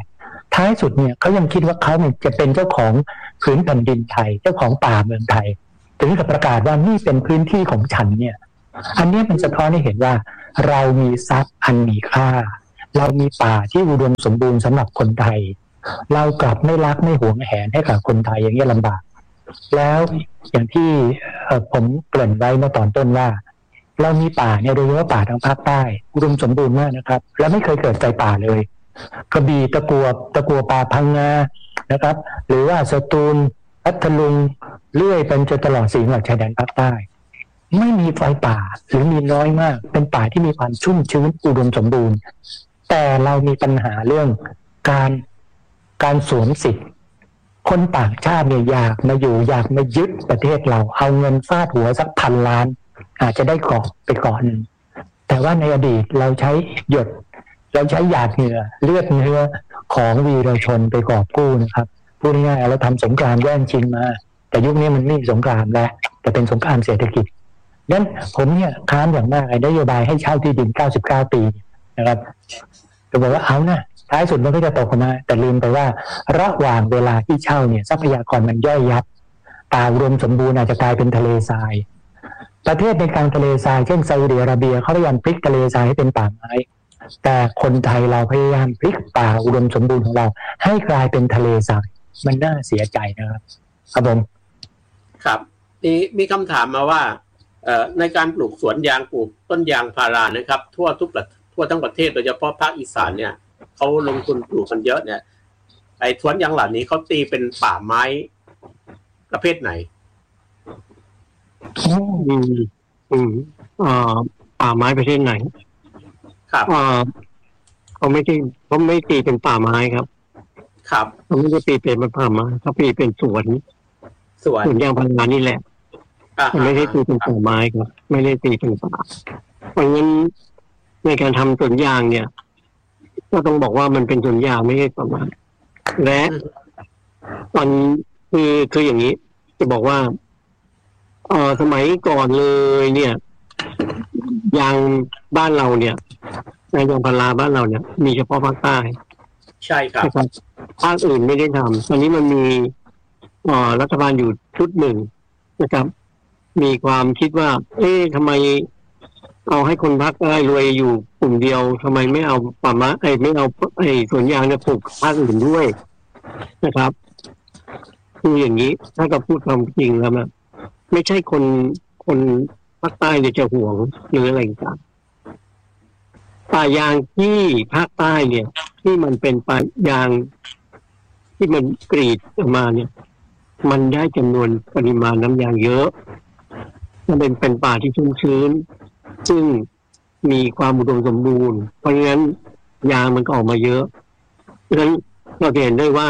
ท้ายสุดเนี่ยเขายังคิดว่าเขาเนี่ยจะเป็นเจ้าของพื้นแผ่นดินไทยเจ้าของป่าเมืองไทยถึงกับประกาศว่านี่เป็นพื้นที่ของฉันเนี่ยอันนี้มันสะท้อนให้เห็นว่าเรามีทรัพย์อันมีค่าเรามีป่าที่อุดมสมบูรณ์สำหรับคนไทยเรากลับไม่รักไม่หวงแหนให้กับคนไทยอย่างนี้ลำบากแล้วอย่างที่ผมเกริ่นไว้เมื่อตอนต้นว่าเรามีป่าเนี่ยโดยเฉพาะป่าทางภาคใต้อุดมสมบูรณ์มากนะครับและไม่เคยเกิดไฟป่าเลยกระบี่ตะกัวป่าพังงานะครับหรือว่าสตูลพัทลุงเลื่อยเป็นจนตลอด4จังหวัดชายแดนภาคใต้ไม่มีไฟป่าหรือมีน้อยมากเป็นป่าที่มีความชุ่มชื้นอุดมสมบูรณ์แต่เรามีปัญหาเรื่องการสวมสิทธิ์คนต่างชาติเนี่ยอยากมาอยู่อยากมายึดประเทศเราเอาเงินฟาดหัวสัก1,000 ล้านอาจจะได้เกาะไปเกาะนึงแต่ว่าในอดีตเราใช้หยดเราใช้หยาดเหงื่อเลือดเนื้อของวีรชนไปกอบกู้นะครับพูดง่ายๆเราทำสงครามแย่งชิงมาแต่ยุคนี้มันไม่มีสงครามแล้วแต่เป็นสงครามเศรษฐกิจนั้นผมเนี่ยค้านอย่างมากนโยบายให้เช่าที่ดิน99 ปีนะครับจะบอกว่าเอานะท้ายสุดมันก็จะตกมาแต่ลืมไปว่าระหว่างเวลาที่เช่าเนี่ยทรัพยากรมันย่อยยับป่าอุดมสมบูรณ์อาจจะกลายเป็นทะเลทรายประเทศในกลางทะเลทรายเช่นซาอุดิอาระเบียเขาพยายามพลิกทะเลทรายให้เป็นป่าไม้แต่คนไทยเราพยายามพลิกป่าอุดมสมบูรณ์ของเราให้กลายเป็นทะเลทรายมันน่าเสียใจนะครับครับผมครับมีคำถามมาว่าในการปลูกสวนยางปลูกต้นยางพารานะครับทั่วทั้งประเทศโดยเฉพาะภาคอีสานเนี่ยเขาลงทุนปลูกกันเยอะเนี่ยไอ้สวนยางเหล่านี้เขาตีเป็นป่าไม้ประเภทไหนป่าไม้ประเภทไหนครับเขาไม่ตีเป็นป่าไม้ครับครับเขาไม่ได้ตีเป็นป่าไม้เขาตีเป็นสวนยางพารานี่แหละไม่ได้ตีเป็นป่าไม้ครับไม่ได้ตีเป็นป่าเพราะงั้นในการทำสวนยางเนี่ยก็ต้องบอกว่ามันเป็นสวนยางไม่ใช่ป่าไม้และตอนคืออย่างนี้จะบอกว่าสมัยก่อนเลยเนี่ยยางบ้านเราเนี่ยในยางพาราบ้านเราเนี่ยมีเฉพาะภาคใต้ใช่ครับภาคอื่นไม่ได้ทำตอนนี้มันมีรัฐบาลอยู่ชุดหนึ่งนะครับมีความคิดว่าทำไมเอาให้คนภาคใต้รวยอยู่กลุ่มเดียวทำไมไม่เอาป่าไม้ไม่เอาสวนยางเนี่ยปลูกภาคอื่นด้วยนะครับคืออย่างนี้ถ้าเราพูดความจริงแล้วนะไม่ใช่คนภาคใต้เนี่ยจะห่วงหรืออะไรต่างป่ายางที่ภาคใต้เนี่ยที่มันเป็นป่ายางที่มันกรีดออกมาเนี่ยมันได้จำนวนปริมาณน้ำยางเยอะมันเป็นป่าที่ชุ่มชื้นซึ่งมีความอุดมสมบูรณ์เพราะงั้นยางมันก็ออกมาเยอะเพราะฉะนั้นเราเห็นได้ว่า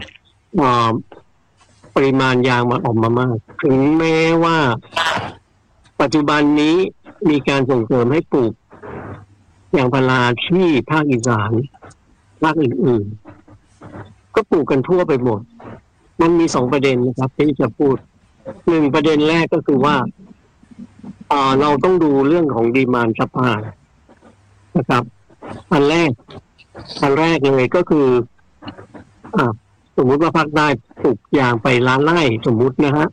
ปริมาณยางมันออกมามากถึงแม้ว่าปัจจุบันนี้มีการส่งเสริมให้ปลูกยางพาราที่ภาคอีสานภาคอื่นๆก็ปลูกกันทั่วไปหมดมันมี2 ประเด็นนะครับที่จะพูด1 ประเด็นแรกก็คือว่าเราต้องดูเรื่องของดีมานด์ซัพพลายนะครับอันแรกเลยก็คือสมมุติว่าภาคใต้ปลูกยางไปล้านไร่สมมุตินะฮะ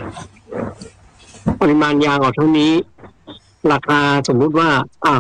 ปริมาณยางออกเท่านี้ราคาสมมุติว่า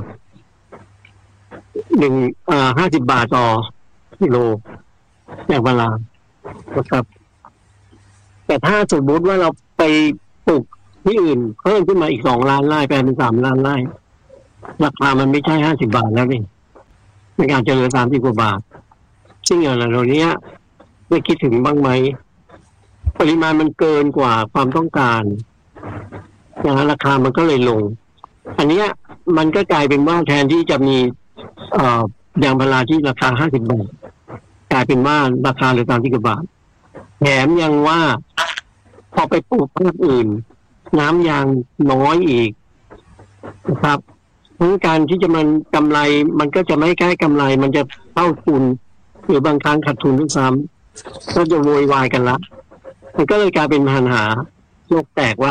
50 บาทต่อกิโลยางพารานะครับแต่ถ้าสมมุติว่าเราไปปลูกที่อื่นเพิ่มขึ้นมาอีก2 ล้านไร่เป็น3 ล้านไร่ราคามันไม่ใช่50 บาทแล้วนี่มันอาจจะเหลือ30 กว่าบาทซึ่งอย่างเราเนี้ยได้คิดถึงบ้างไหมปริมาณมันเกินกว่าความต้องการราคามันก็เลยลงอันเนี้ยมันก็กลายเป็นว่าแทนที่จะมียางพาราที่ราคา50 บาทกลายเป็นว่าราคาเหลือ30 กว่าบาทแถมยังว่าพอไปปลูกภาคอื่นน้ำยางน้อยอีกนะครับเพราะการที่จะมันกำไรมันก็จะไม่ใกล้กำไรมันจะเท่าทุนหรือบางครั้งขาดทุนด้วยซ้ำก็จะโวยวายกันละมันก็เลยกลายเป็นปัญหาโลกแตกว่า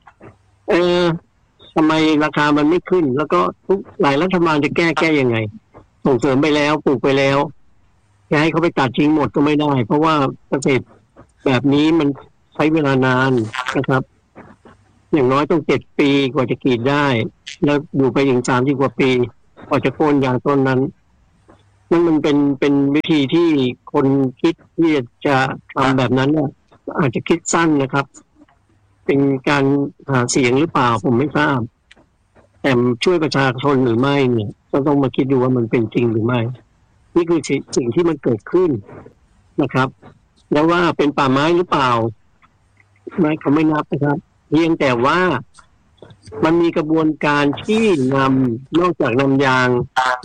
ทำไมราคามันไม่ขึ้นแล้วก็หลายรัฐบาลจะแก้ยังไงส่งเสริมไปแล้วปลูกไปแล้วจะให้เขาไปตัดทิ้งหมดก็ไม่ได้เพราะว่าเกษตรแบบนี้มันใช้เวลานานนะครับอย่างน้อยต้อง7 ปีกว่าจะกรีดได้แล้วอยู่ไปถึง30 กว่าปีกว่าจะโค่นยางต้นนั้นนั่นมันเป็นวิธีที่คนคิดที่จะทำแบบนั้นเนี่ยอาจจะคิดสั้นนะครับเป็นการหาเสียงหรือเปล่าผมไม่ทราบแต่ช่วยประชาชนหรือไม่เนี่ยก็ต้องมาคิดดูว่ามันเป็นจริงหรือไม่นี่คือสิ่งที่มันเกิดขึ้นนะครับแล้วว่าเป็นป่าไม้หรือเปล่าไม่เขาไม่นับนะครับเพียงแต่ว่ามันมีกระบวนการที่นอกจากน้ำยาง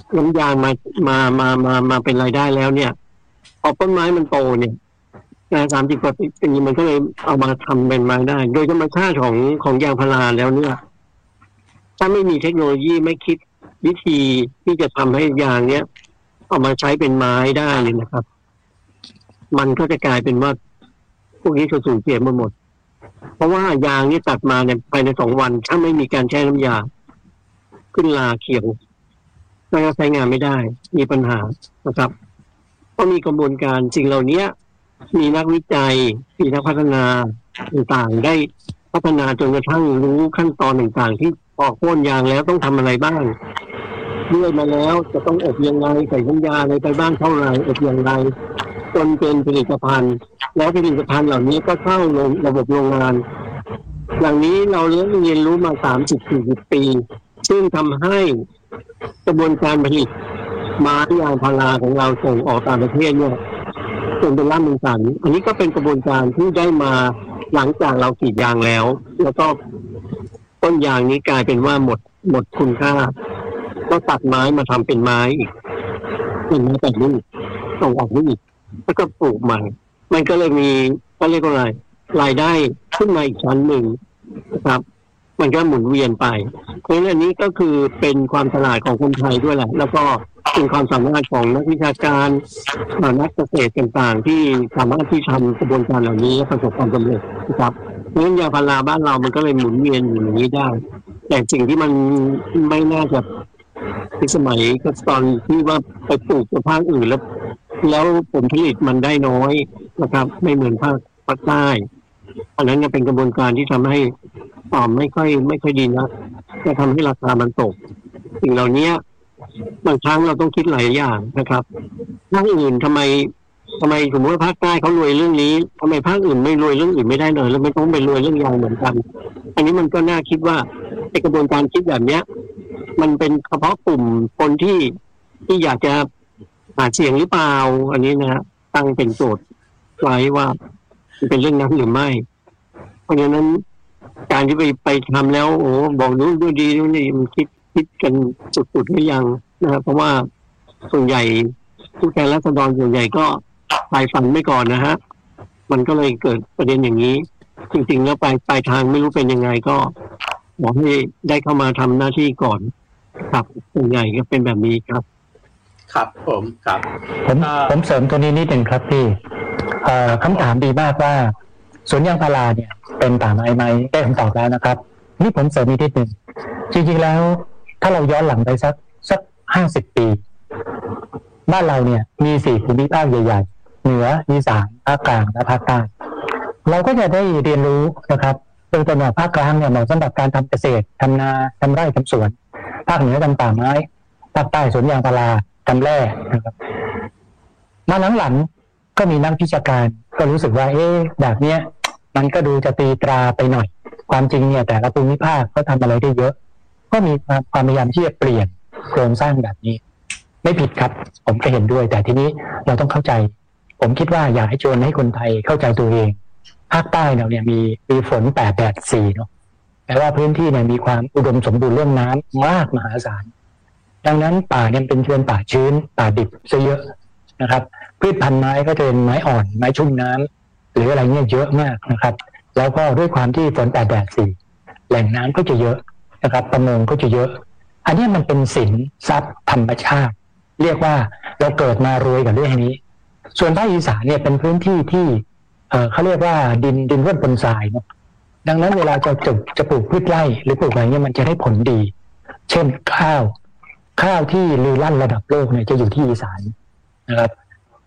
มาเป็นรายได้แล้วเนี่ยพอต้นไม้มันโตเนี่ย30 กว่าปีมันก็เลยเอามาทำเป็นไม้ได้โดยธรรมชาติของยางพาราแล้วเนี่ยถ้าไม่มีเทคโนโลยีไม่คิดวิธีที่จะทำให้ยางเนี้ยเอามาใช้เป็นไม้ได้เลยนะครับมันก็จะกลายเป็นว่าพวกนี้จะสูญเสียหมดเพราะว่ายางนี่ตัดมาเนี่ยภายใน2 วันถ้าไม่มีการแช่น้ำยาขึ้นลาเขียวก็ใช้งานไม่ได้มีปัญหานะครับก็มีกระบวนการสิ่งเหล่านี้มีนักวิจัยมีนักพัฒนาต่างๆได้พัฒนาจนกระทั่งรู้ขั้นตอนต่างๆที่พอโค่นยางแล้วต้องทำอะไรบ้างเลื่อยมาแล้วจะต้องอบยังไงใส่น้ำยาอะไรไปบ้างเท่าไหร่อบอย่างไรจนเป็นผลิตภัณฑ์แล้วผลิตภัณฑ์เหล่านี้ก็เข้าลงระบบโรงงานอย่างนี้เราเรียนรู้มา30-40 ปีซึ่งทำให้กระบวนการผลิตไม้ยางพาราของเราส่งออกต่างประเทศเนี่ยจนเป็นล่ำเป็นสันอันนี้ก็เป็นกระบวนการที่ได้มาหลังจากเรากรีดยางแล้วก็ต้นยางนี้กลายเป็นว่าหมดคุณค่าก็ตัดไม้มาทำเป็นไม้อีกเป็นไม้แต่นี่ส่งออกนี่อีกแล้วก็ปลูกใหม่มันก็เลยมีก็เรียกว่าอะไรรายได้ขึ้นมาอีกชั้นหนึ่งนะครับมันก็หมุนเวียนไปเพราะฉะนั้นอันนี้ก็คือเป็นความฉลาดของคนไทยด้วยแหละแล้วก็เป็นความสามารถของนักวิชาการนักเกษตรต่างๆที่สามารถที่ทำกระบวนการเหล่านี้ประสบความสำเร็จนะครับเพราะฉะนั้นยางพาราบ้านเรามันก็เลยหมุนเวียนอยู่อย่างนี้ได้แต่สิ่งที่มันไม่น่าจะในสมัยก็ตอนที่ว่าไปปลูกภาคอื่นแล้วผลผลิตมันได้น้อยนะครับไม่เหมือนภาคใต้อันนั้นเป็นกระบวนการที่ทำให้ไม่ค่อยดีนะจะทำให้ราคามันตกสิ่งเหล่านี้บางครั้งเราต้องคิดหลายอย่างนะครับภาคอื่นทำไมสมมติว่าภาคใต้เขารวยเรื่องนี้ทำไมภาคอื่นไม่รวยเรื่องอื่นไม่ได้เลยแล้วไม่ต้องไปรวยเรื่องยางเหมือนกันอันนี้มันก็น่าคิดว่าในกระบวนการคิดแบบเนี้ยมันเป็นเฉพาะกลุ่มคนที่อยากจะหาเสียงหรือเปล่าอันนี้นะตั้งเป็นโจทย์ไว้ว่าเป็นเรื่องนั้นหรือไม่เพราะฉะนั้นการที่ไปทำแล้วบอกนู้นด้วยดีนู้นนี่มันคิดกันสุดๆหรือยังนะครับเพราะว่าส่วนใหญ่ผู้แทนราษฎรส่วนใหญ่ก็ปลายฝันไม่ก่อนนะฮะมันก็เลยเกิดประเด็นอย่างนี้จริงๆแล้วปลายทางไม่รู้เป็นยังไงก็บอกให้ได้เข้ามาทำหน้าที่ก่อนครับส่วนใหญ่ก็เป็นแบบนี้ครับครับผมครับผมเสริมตัวนี้นิดหนึ่งครับพี่คำถามดีมากว่าสวนยางพาราเนี่ยเป็นป่าไม้ไหมได้คำตอบแล้วนะครับนี่ผมเสริมนิดหนึ่งจริงๆแล้วถ้าเราย้อนหลังไปสัก50 ปีบ้านเราเนี่ยมี4 ภูมิภาคใหญ่ๆเหนืออีสานภาคกลางและภาคใต้เราก็จะได้เรียนรู้นะครับโดยตลอดภาคกลางเนี่ยเหมาะสำหรับการทำเกษตรทำนาทำไร่ทำสวนภาคเหนือทำป่าไม้ภาคใต้สวนยางพาราทำแร่นะครับมาหลังๆก็มีนักวิชาการก็รู้สึกว่าแบบเนี้ยมันก็ดูจะตีตราไปหน่อยความจริงเนี่ยแต่ละภูมิภาคเขาทำอะไรได้เยอะก็มีความพยายามที่จะเปลี่ยนโครงสร้างแบบนี้ไม่ผิดครับผมก็เห็นด้วยแต่ทีนี้เราต้องเข้าใจผมคิดว่าอยากให้ชวนให้คนไทยเข้าใจตัวเองภาคใต้เราเนี่ยมีฝน8 แดด 4เนาะแต่ว่าพื้นที่เนี่ยมีความอุดมสมบูรณ์เรื่องน้ำมากมหาศาลดังนั้นป่าเนี่ยเป็นเชิญป่าชื้นป่าดิบซะเยอะนะครับพืชพันธุ์ไม้ก็จะเป็นไม้อ่อนไม้ชุ่มน้ำหรืออะไรเนี่ยเยอะมากนะครับแล้วก็ด้วยความที่ฝน8 แดด 4แหล่งน้ำก็จะเยอะนะครับประมงก็จะเยอะอันนี้มันเป็นสินทรัพย์ธรรมชาติเรียกว่าเราเกิดมารวยกับเรื่องนี้ส่วนภาคอีสานเนี่ยเป็นพื้นที่ที่เขาเรียกว่าดินร่วนบนทรายเนาะดังนั้นเวลาจะปลูกพืชไร่หรือปลูกอะไรเนี่ยมันจะได้ผลดีเช่นข้าวที่ลือลั่นระดับโลกเนี่ยจะอยู่ที่อีสานนะครับ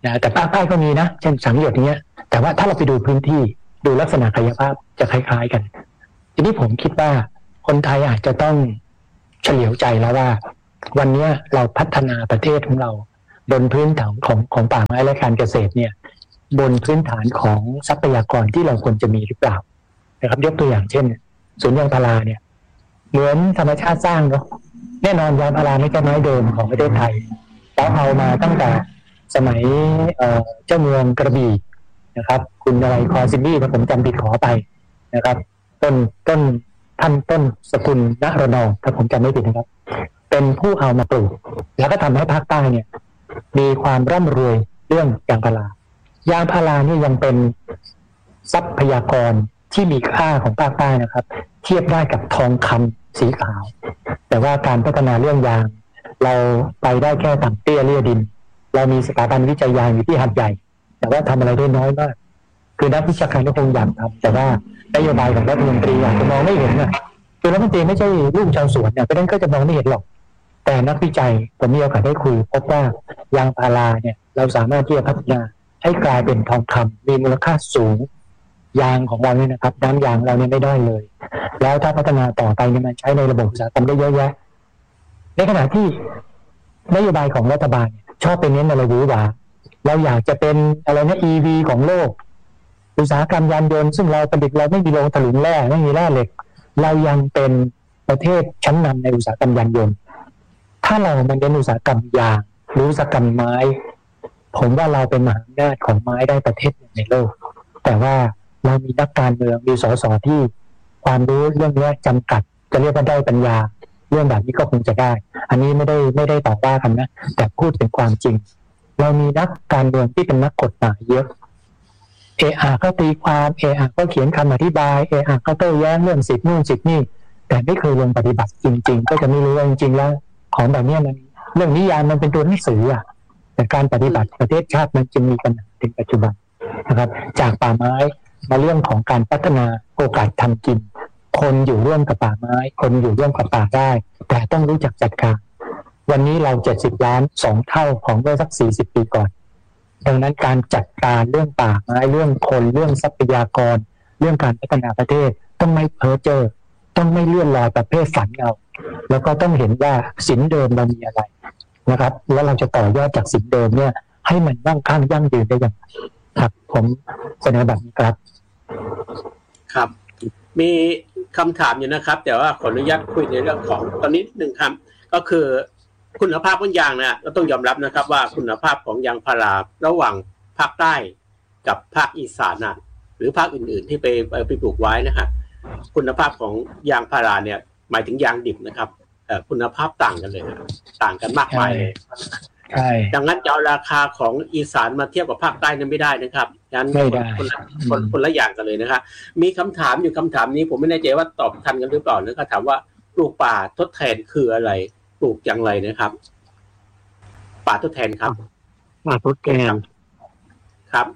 นะแต่ภาคใต้ก็มีนะเช่นสังหยดอย่างเงี้ยแต่ว่าถ้าเราไปดูพื้นที่ดูลักษณะกายภาพจะคล้ายๆกันทีนี้ผมคิดว่าคนไทยอาจจะต้องเฉลียวใจแล้วว่าวันนี้เราพัฒนาประเทศของเราบนพื้นฐานของป่าไม้และการเกษตรเนี่ยบนพื้นฐานของทรัพยากรที่เราควรจะมีหรือเปล่านะครับยกตัวอย่างเช่นสวนยางพาราเนี่ยเหมือนธรรมชาติสร้างเนาะแน่นอนยางพาราไม่ใช่ไม้เดิมของประเทศไทยเราเอามาตั้งแต่สมัยเจ้าเมืองกระบี่นะครับคุณอะไรคอซิมบี้ถ้าผมจำผิดขอไปนะครับต้นท่านต้นสกุลณรนองถ้าผมจำไม่ผิดนะครับเป็นผู้เอามาปลูกแล้วก็ทำให้ภาคใต้เนี่ยมีความร่ำรวยเรื่องยางพารายางพารานี่ยังเป็นทรัพยากรที่มีค่าของภาคใต้นะครับเทียบได้กับทองคำสีขาวแต่ว่าการพัฒนาเรื่องยางเราไปได้แค่ต่ำเตี้ยเลี่ยดินเรามีสถาบันวิจัยยางอยู่ที่หาดใหญ่แต่ว่าทำอะไรได้น้อยมากคือนักวิชาการก็คงอยากทำแต่ว่านโยบายของรัฐมนตรีอาจจะมองไม่เห็นนะคือรัฐมนตรีไม่ใช่ลูกชาวสวนเนี่ยเพราะฉะนั้นก็จะมองไม่เห็นหรอกแต่นักวิจัยผมมีโอกาสได้คุยพบว่ายางพาราเนี่ยเราสามารถที่จะพัฒนาให้กลายเป็นทองคำมีมูลค่าสูงยางของเราเนี่ยนะครับน้ำยางเราเนี่ยไม่ได้เลยแล้วถ้าพัฒนาต่อไปเนี่ยมันใช้ในระบบอุตสาหกรรมได้เยอะแยะในขณะที่นโยบายของรัฐบาลชอบไปเน้นอะไรหวือหวาเราอยากจะเป็นอะไรนะ EV ของโลกอุตสาหกรรมยานยนต์ซึ่งเราผลิตเราไม่มีโรงถลุงแร่ไม่มีแร่เหล็กเรายังเป็นประเทศชั้นนำในอุตสาหกรรมยานยนต์ถ้าเรามันเป็นอุตสาหกรรมยางหรืออุตสาหกรรมไม้ผมว่าเราเป็นมหาอำนาจของไม้ได้ประเทศหนึ่งในโลกแต่ว่าเรามีนักการเมืองมีสสที่ความรู้เรื่องนี้จำกัดจะเรียกว่าได้ปัญญาเรื่องแบบนี้ก็คงจะได้อันนี้ไม่ได้ต่อว่ากันนะแต่พูดเป็นความจริงเรามีนักการเมืองที่เป็นนักกฎหมายเยอะก็ตีความก็เขียนคำอธิบายก็โต้แย้งเรื่องสิทธิ์นู่นสิทธิ์นี่แต่ไม่เคยลงปฏิบัติจริงๆก็จะไม่รู้ว่าจริงๆแล้วของแบบนี้มันเรื่องนิยามมันเป็นตัวหนังสือแต่การปฏิบัติประเทศชาติมันจึงมีปัญหาถึงปัจจุบันนะครับจากป่าไม้มาเรื่องของการพัฒนาโอกาสทำกินคนอยู่ร่วมกับป่าไม้คนอยู่ร่วมกับป่าได้แต่ต้องรู้จักจัดการวันนี้เรา70 ล้าน2 เท่าของเมื่อสัก40 ปีก่อนดังนั้นการจัดการเรื่องป่าไม้เรื่องคนเรื่องทรัพยากรเรื่องการพัฒนาประเทศต้องไม่เพ้อเจ้อต้องไม่เลื่อนลอยประเภทฝันเอาแล้วก็ต้องเห็นว่าสินเดิมเรามีอะไรนะครับแล้วเราจะต่อยอดจากสินเดิมเนี่ยให้มันมั่งคั่งยั่งยืนได้อย่างไรครับผมเสนอแบบนี้ครับครับมีคำถามอยู่นะครับแต่ว่าขออนุญาตคุยในเรื่องของตอนนี้หนึ่งคำก็คือคุณภาพของยางนะเราต้องยอมรับนะครับว่าคุณภาพของยางพาราระหว่างภาคใต้กับภาคอีสานนะหรือภาคอื่นๆที่ไปปลูกไว้นะครับคุณภาพของยางพาราเนี่ยหมายถึงยางดิบนะครับคุณภาพต่างกันเลยนะต่างกันมากมายเลยใช่ดังนั้นจะเอาราคาของอีสานมาเทียบกับภาคใต้นั้นไม่ได้นะครับงั้นคนละอย่างกันเลยนะครับมีคำถามอยู่คำถามนี้ผมไม่แน่ใจว่าตอบทันกันหรือเปล่านะครับถามว่าปลูกป่าทดแทนคืออะไรปลูกอย่างไรนะครับป่าทดแทนครับป่าทดแทนครับ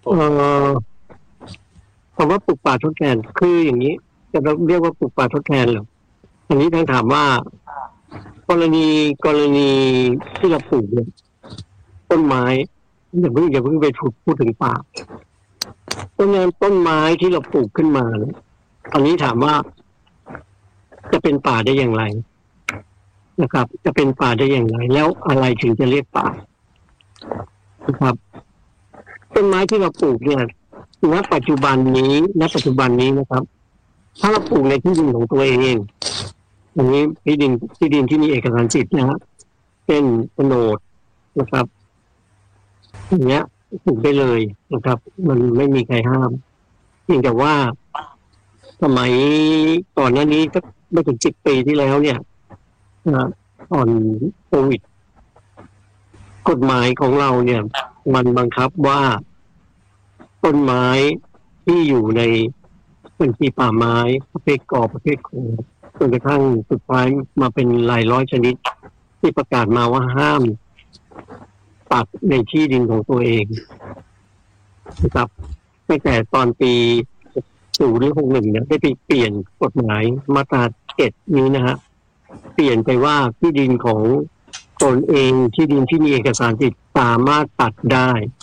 คำว่าปลูกป่าทดแทนคืออย่างนี้จะเรียกว่าปลูกป่าทดแทนหรออันนี้ต้องถามว่ากรณีที่เราปลูกเนี่ยต้นไม้อย่าเพิ่งไปพูดถึงป่าต้นไม้ที่เราปลูกขึ้นมาเนี่ยอันนี้ถามว่าจะเป็นป่าได้อย่างไรนะครับจะเป็นป่าได้อย่างไรแล้วอะไรถึงจะเรียกป่านะครับต้นไม้ที่เราปลูกเนี่ยณปัจจุบันนี้นะครับถ้าเราปลูกในที่ดินของตัวเองอันนี้ที่ดินที่มีเอกสารสิทธิ์นะฮะเป็นโฉนดนะครับอย่างเงี้ยปลูกได้เลยนะครับมันไม่มีใครห้ามเพียงแต่ว่าสมัยก่อนหน้านี้ก็ไม่ถึง10 ปีที่แล้วเนี่ยก่อนโควิดกฎหมายของเราเนี่ยมันบังคับว่าต้นไม้ที่อยู่ในพื้นที่ป่าไม้ประเภทกอประเภทโขงจนกระทั่งสุดท้ายมาเป็นหลายร้อยชนิดที่ประกาศมาว่าห้ามตัดในที่ดินของตัวเองนะครับตั้งแต่ตอนปี60 หรือ 61เนี่ยได้ไปเปลี่ยนกฎหมายมาตรา 7นี้นะฮะเปลี่ยนไปว่าที่ดินของตนเองที่ดินที่มีเอกสารสิทธิ์สามารถตัดได้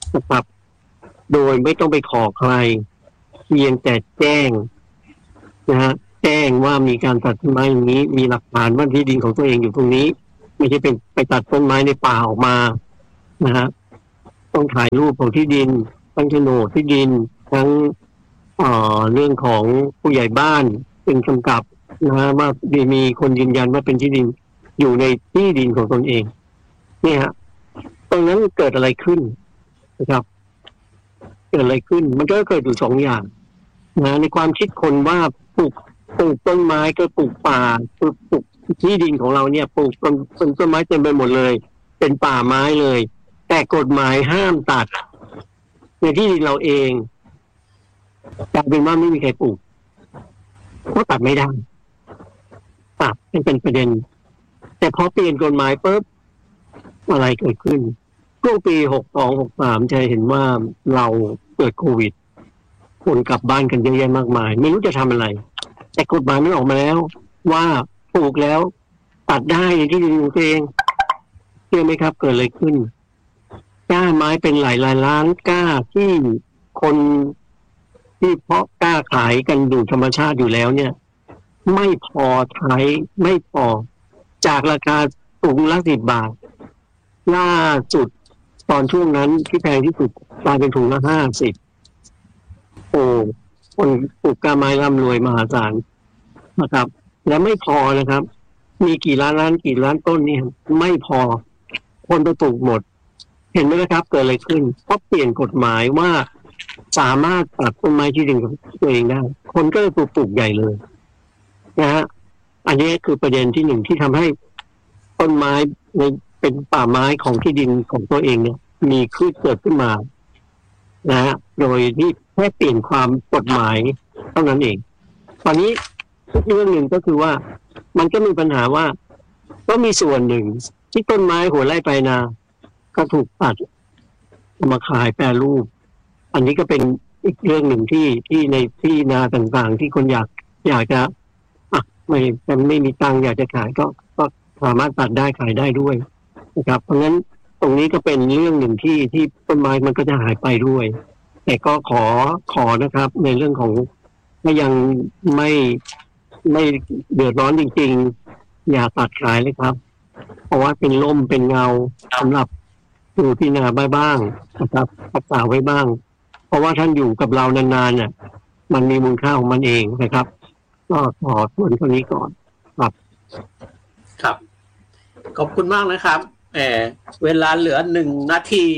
นะครับโดยไม่ต้องไปขอใครเพียงแต่แจ้งนะฮะแจ้งว่ามีการตัดต้นไม้อย่างนี้มีหลักฐานว่าที่ดินของตัวเองอยู่ตรงนี้ไม่ใช่เป็นไปตัดต้นไม้ในป่าออกมานะฮะต้องถ่ายรูปของที่ดินทั้งโฉนดที่ดินทั้งเรื่องของผู้ใหญ่บ้านเป็นกำกับนะฮะว่ามีคนยืนยันว่าเป็นที่ดินอยู่ในที่ดินของตนเองเนี่ยฮะตรงนั้นเกิดอะไรขึ้นนะครับเกิดอะไรขึ้นมันก็เกิดอยู่สองอย่างนะในความคิดคนว่าปลูกต้นไม้ก็ปลูกป่าปลูกที่ดินของเราเนี่ยปลูกต้นไม้เต็มไปหมดเลยเป็นป่าไม้เลยแต่กฎหมายห้ามตัดในที่ดินเราเองกลายเป็นว่าไม่มีใครปลูกก็ตัดไม่ได้ตัดเป็นประเด็นแต่พอเปลี่ยนกฎหมายปุ๊บอะไรเกิดขึ้นช่วงปี62-63จะเห็นว่าเราเกิดโควิดคนกลับบ้านกันเยอะแยะมากมายไม่รู้จะทำอะไรแต่กฎหมายมันออกมาแล้วว่าปลูกแล้วตัดได้ในที่ดินของตัวเองเชื่อไหมครับเกิดอะไรขึ้นก้าไม้เป็นหลายล้านก้าที่คนที่เพาะกล้าขายกันอยู่ธรรมชาติอยู่แล้วเนี่ยไม่พอใช้ไม่พอจากราคาถุงละ10 บาทล่าสุดตอนช่วงนั้นที่แพงที่สุดกลายเป็นถุงละ50โอ้คนปลูกกล้าไม้ร่ำรวยมหาศาลนะครับและไม่พอนะครับมีกี่ล้านต้นนี่ไม่พอคนไปปลูกหมดเห็นไหมนะครับเกิดอะไรขึ้นเพราะเปลี่ยนกฎหมายว่าสามารถตัดต้นไม้ที่ดินของตัวเองได้คนก็เลยปลูกใหญ่เลยนะฮะอันนี้คือประเด็นที่หนึ่งที่ทำให้ต้นไม้ในเป็นป่าไม้ของที่ดินของตัวเองเนี่ยมีขึ้นเกิดขึ้นมานะฮะโดยที่แค่เปลี่ยนความกฎหมายเท่านั้นเองตอนนี้เรื่องหนึ่งก็คือว่ามันก็มีปัญหาว่าก็มีส่วนหนึ่งที่ต้นไม้หัวไร่ปลายนาก็ถูกตัดมาขายแปรรูปอันนี้ก็เป็นอีกเรื่องหนึ่งที่ในที่นาต่างๆที่คนอยากจะไม่มีตังค์อยากจะขายก็สามารถตัดได้ขายได้ด้วยนะครับเพราะงั้นตรงนี้ก็เป็นเรื่องหนึ่งที่ต้นไม้มันก็จะหายไปด้วยแต่ก็ขอนะครับในเรื่องของถ้ายังไม่เดือดร้อนจริงๆอย่าตัดขายเลยครับเพราะว่าเป็นร่มเป็นเงาสำหรับอยู่ที่นาบ้างนะครับรักษาไว้บ้างเพราะว่าท่านอยู่กับเรานานๆเนี่ยมันมีมูลค่าของมันเองนะครับก็ขอทวนเท่านี้ก่อนครับขอบคุณมากนะครับเวลาเหลือ1 นาที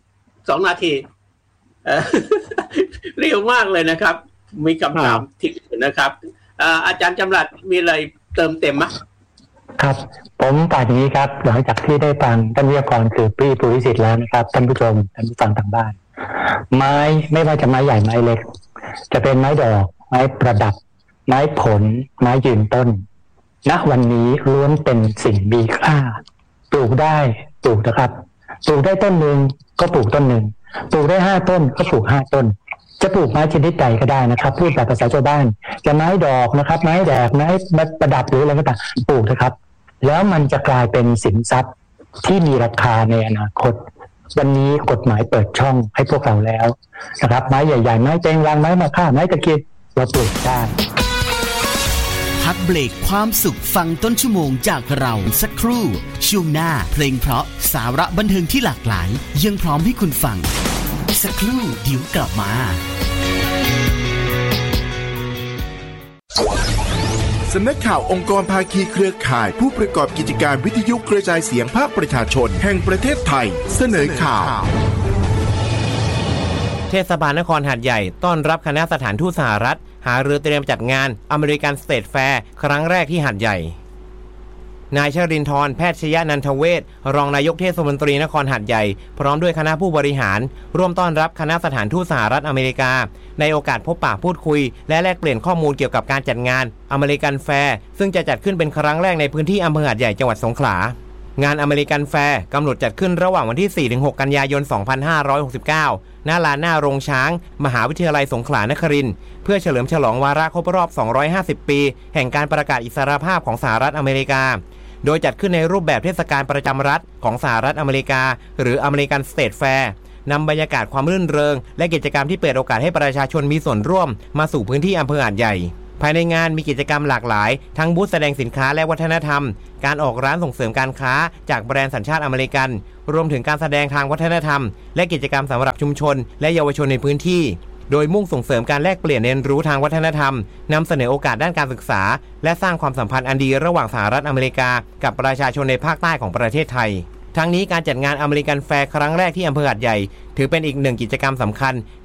2 นาทีเร็วมากเลยนะครับมีคำถามที่นะครับอาจารย์จำรัดมีอะไรเติมเต็มไหมครับผมฝากอย่างนี้ครับหลังจากที่ได้ฟังท่านวิทยากรคือพี่ปุริสิทธิ์แล้วนะครับท่านผู้ชมท่านผู้ฟังทางบ้านไม้ไม่ว่าจะไม้ใหญ่ไม้เล็กจะเป็นไม้ดอกไม้ประดับไม้ผลไม้ยืนต้นณวันนี้ล้วนเป็นสิ่งมีค่าปลูกได้ปลูกนะครับปลูกได้ต้นหนึ่งก็ปลูกต้นหนึ่งปลูกได้5 ต้นก็ปลูก5 ต้นจะปลูกไม้ชนิดใดก็ได้นะครับพูดแบบภาษาชาวบ้านจะไม้ดอกนะครับไม้แดกไม้ประดับหรืออะไรก็ตามปลูกนะครับแล้วมันจะกลายเป็นสินทรัพย์ที่มีราคาในอนาคตวันนี้กฎหมายเปิดช่องให้พวกเราแล้วนะครับไม้ใหญ่ๆไม้เจงวางไม้มะค่าไม้ตะเคียนเราปลูกได้พักเบรกความสุขฟังต้นชั่วโมงจากเราสักครู่ช่วงหน้าเพลงเพราะสาระบันเทิงที่หลากหลายยังพร้อมให้คุณฟังสักครู่เดี๋ยวกลับมาสำนักข่าวองค์กรภาคีเครือข่ายผู้ประกอบกิจการวิทยุกระจายเสียงภาคประชาชนแห่งประเทศไทยเสนอข่าวเทศบาลนครหาดใหญ่ต้อนรับคณะสถานทูตสหรัฐหารือเตรียมจัดงานอเมริกันสเตทแฟร์ครั้งแรกที่หาดใหญ่นายชรินทร์แพทยนันทเวชรองนายกเทศมนตรีนครหาดใหญ่พร้อมด้วยคณะผู้บริหารร่วมต้อนรับคณะสถานทูตสหรัฐอเมริกาในโอกาสพบปะพูดคุยและแลกเปลี่ยนข้อมูลเกี่ยวกับการจัดงานอเมริกันแฟร์ซึ่งจะจัดขึ้นเป็นครั้งแรกในพื้นที่อำเภอหาดใหญ่จังหวัดสงขลางานอเมริกันแฟร์กำหนดจัดขึ้นระหว่างวันที่ 4-6 กันยายน 2569 ณ ลานหน้าโรงช้างมหาวิทยาลัยสงขลานครินทร์เพื่อเฉลิมฉลองวาระครบรอบ 250 ปีแห่งการประกาศอิสรภาพของสหรัฐอเมริกาโดยจัดขึ้นในรูปแบบเทศกาลประจำรัฐของสหรัฐอเมริกาหรืออเมริกันสเตทแฟร์นำบรรยากาศความรื่นเริงและกิจกรรมที่เปิดโอกาสให้ประชาชนมีส่วนร่วมมาสู่พื้นที่อำเภอหาดใหญ่ภายในงานมีกิจกรรมหลากหลายทั้งบูธแสดงสินค้าและวัฒนธรรมการออกร้านส่งเสริมการค้าจากแบรนด์สัญชาติอเมริกันรวมถึงการแสดงทางวัฒนธรรมและกิจกรรมสำหรับชุมชนและเยาวชนในพื้นที่โดยมุ่งส่งเสริมการแลกเปลี่ยนเรียนรู้ทางวัฒนธรรมนำเสนอโอกาสด้านการศึกษาและสร้างความสัมพันธ์อันดีระหว่างสหรัฐอเมริกากับประชาชนในภาคใต้ของประเทศไทยทั้งนี้การจัดงานอเมริกันแฟร์ครั้งแรกที่อำเภอหาดใหญ่ถือเป็นอีกหนึ่งกิจกรรมสำคัญ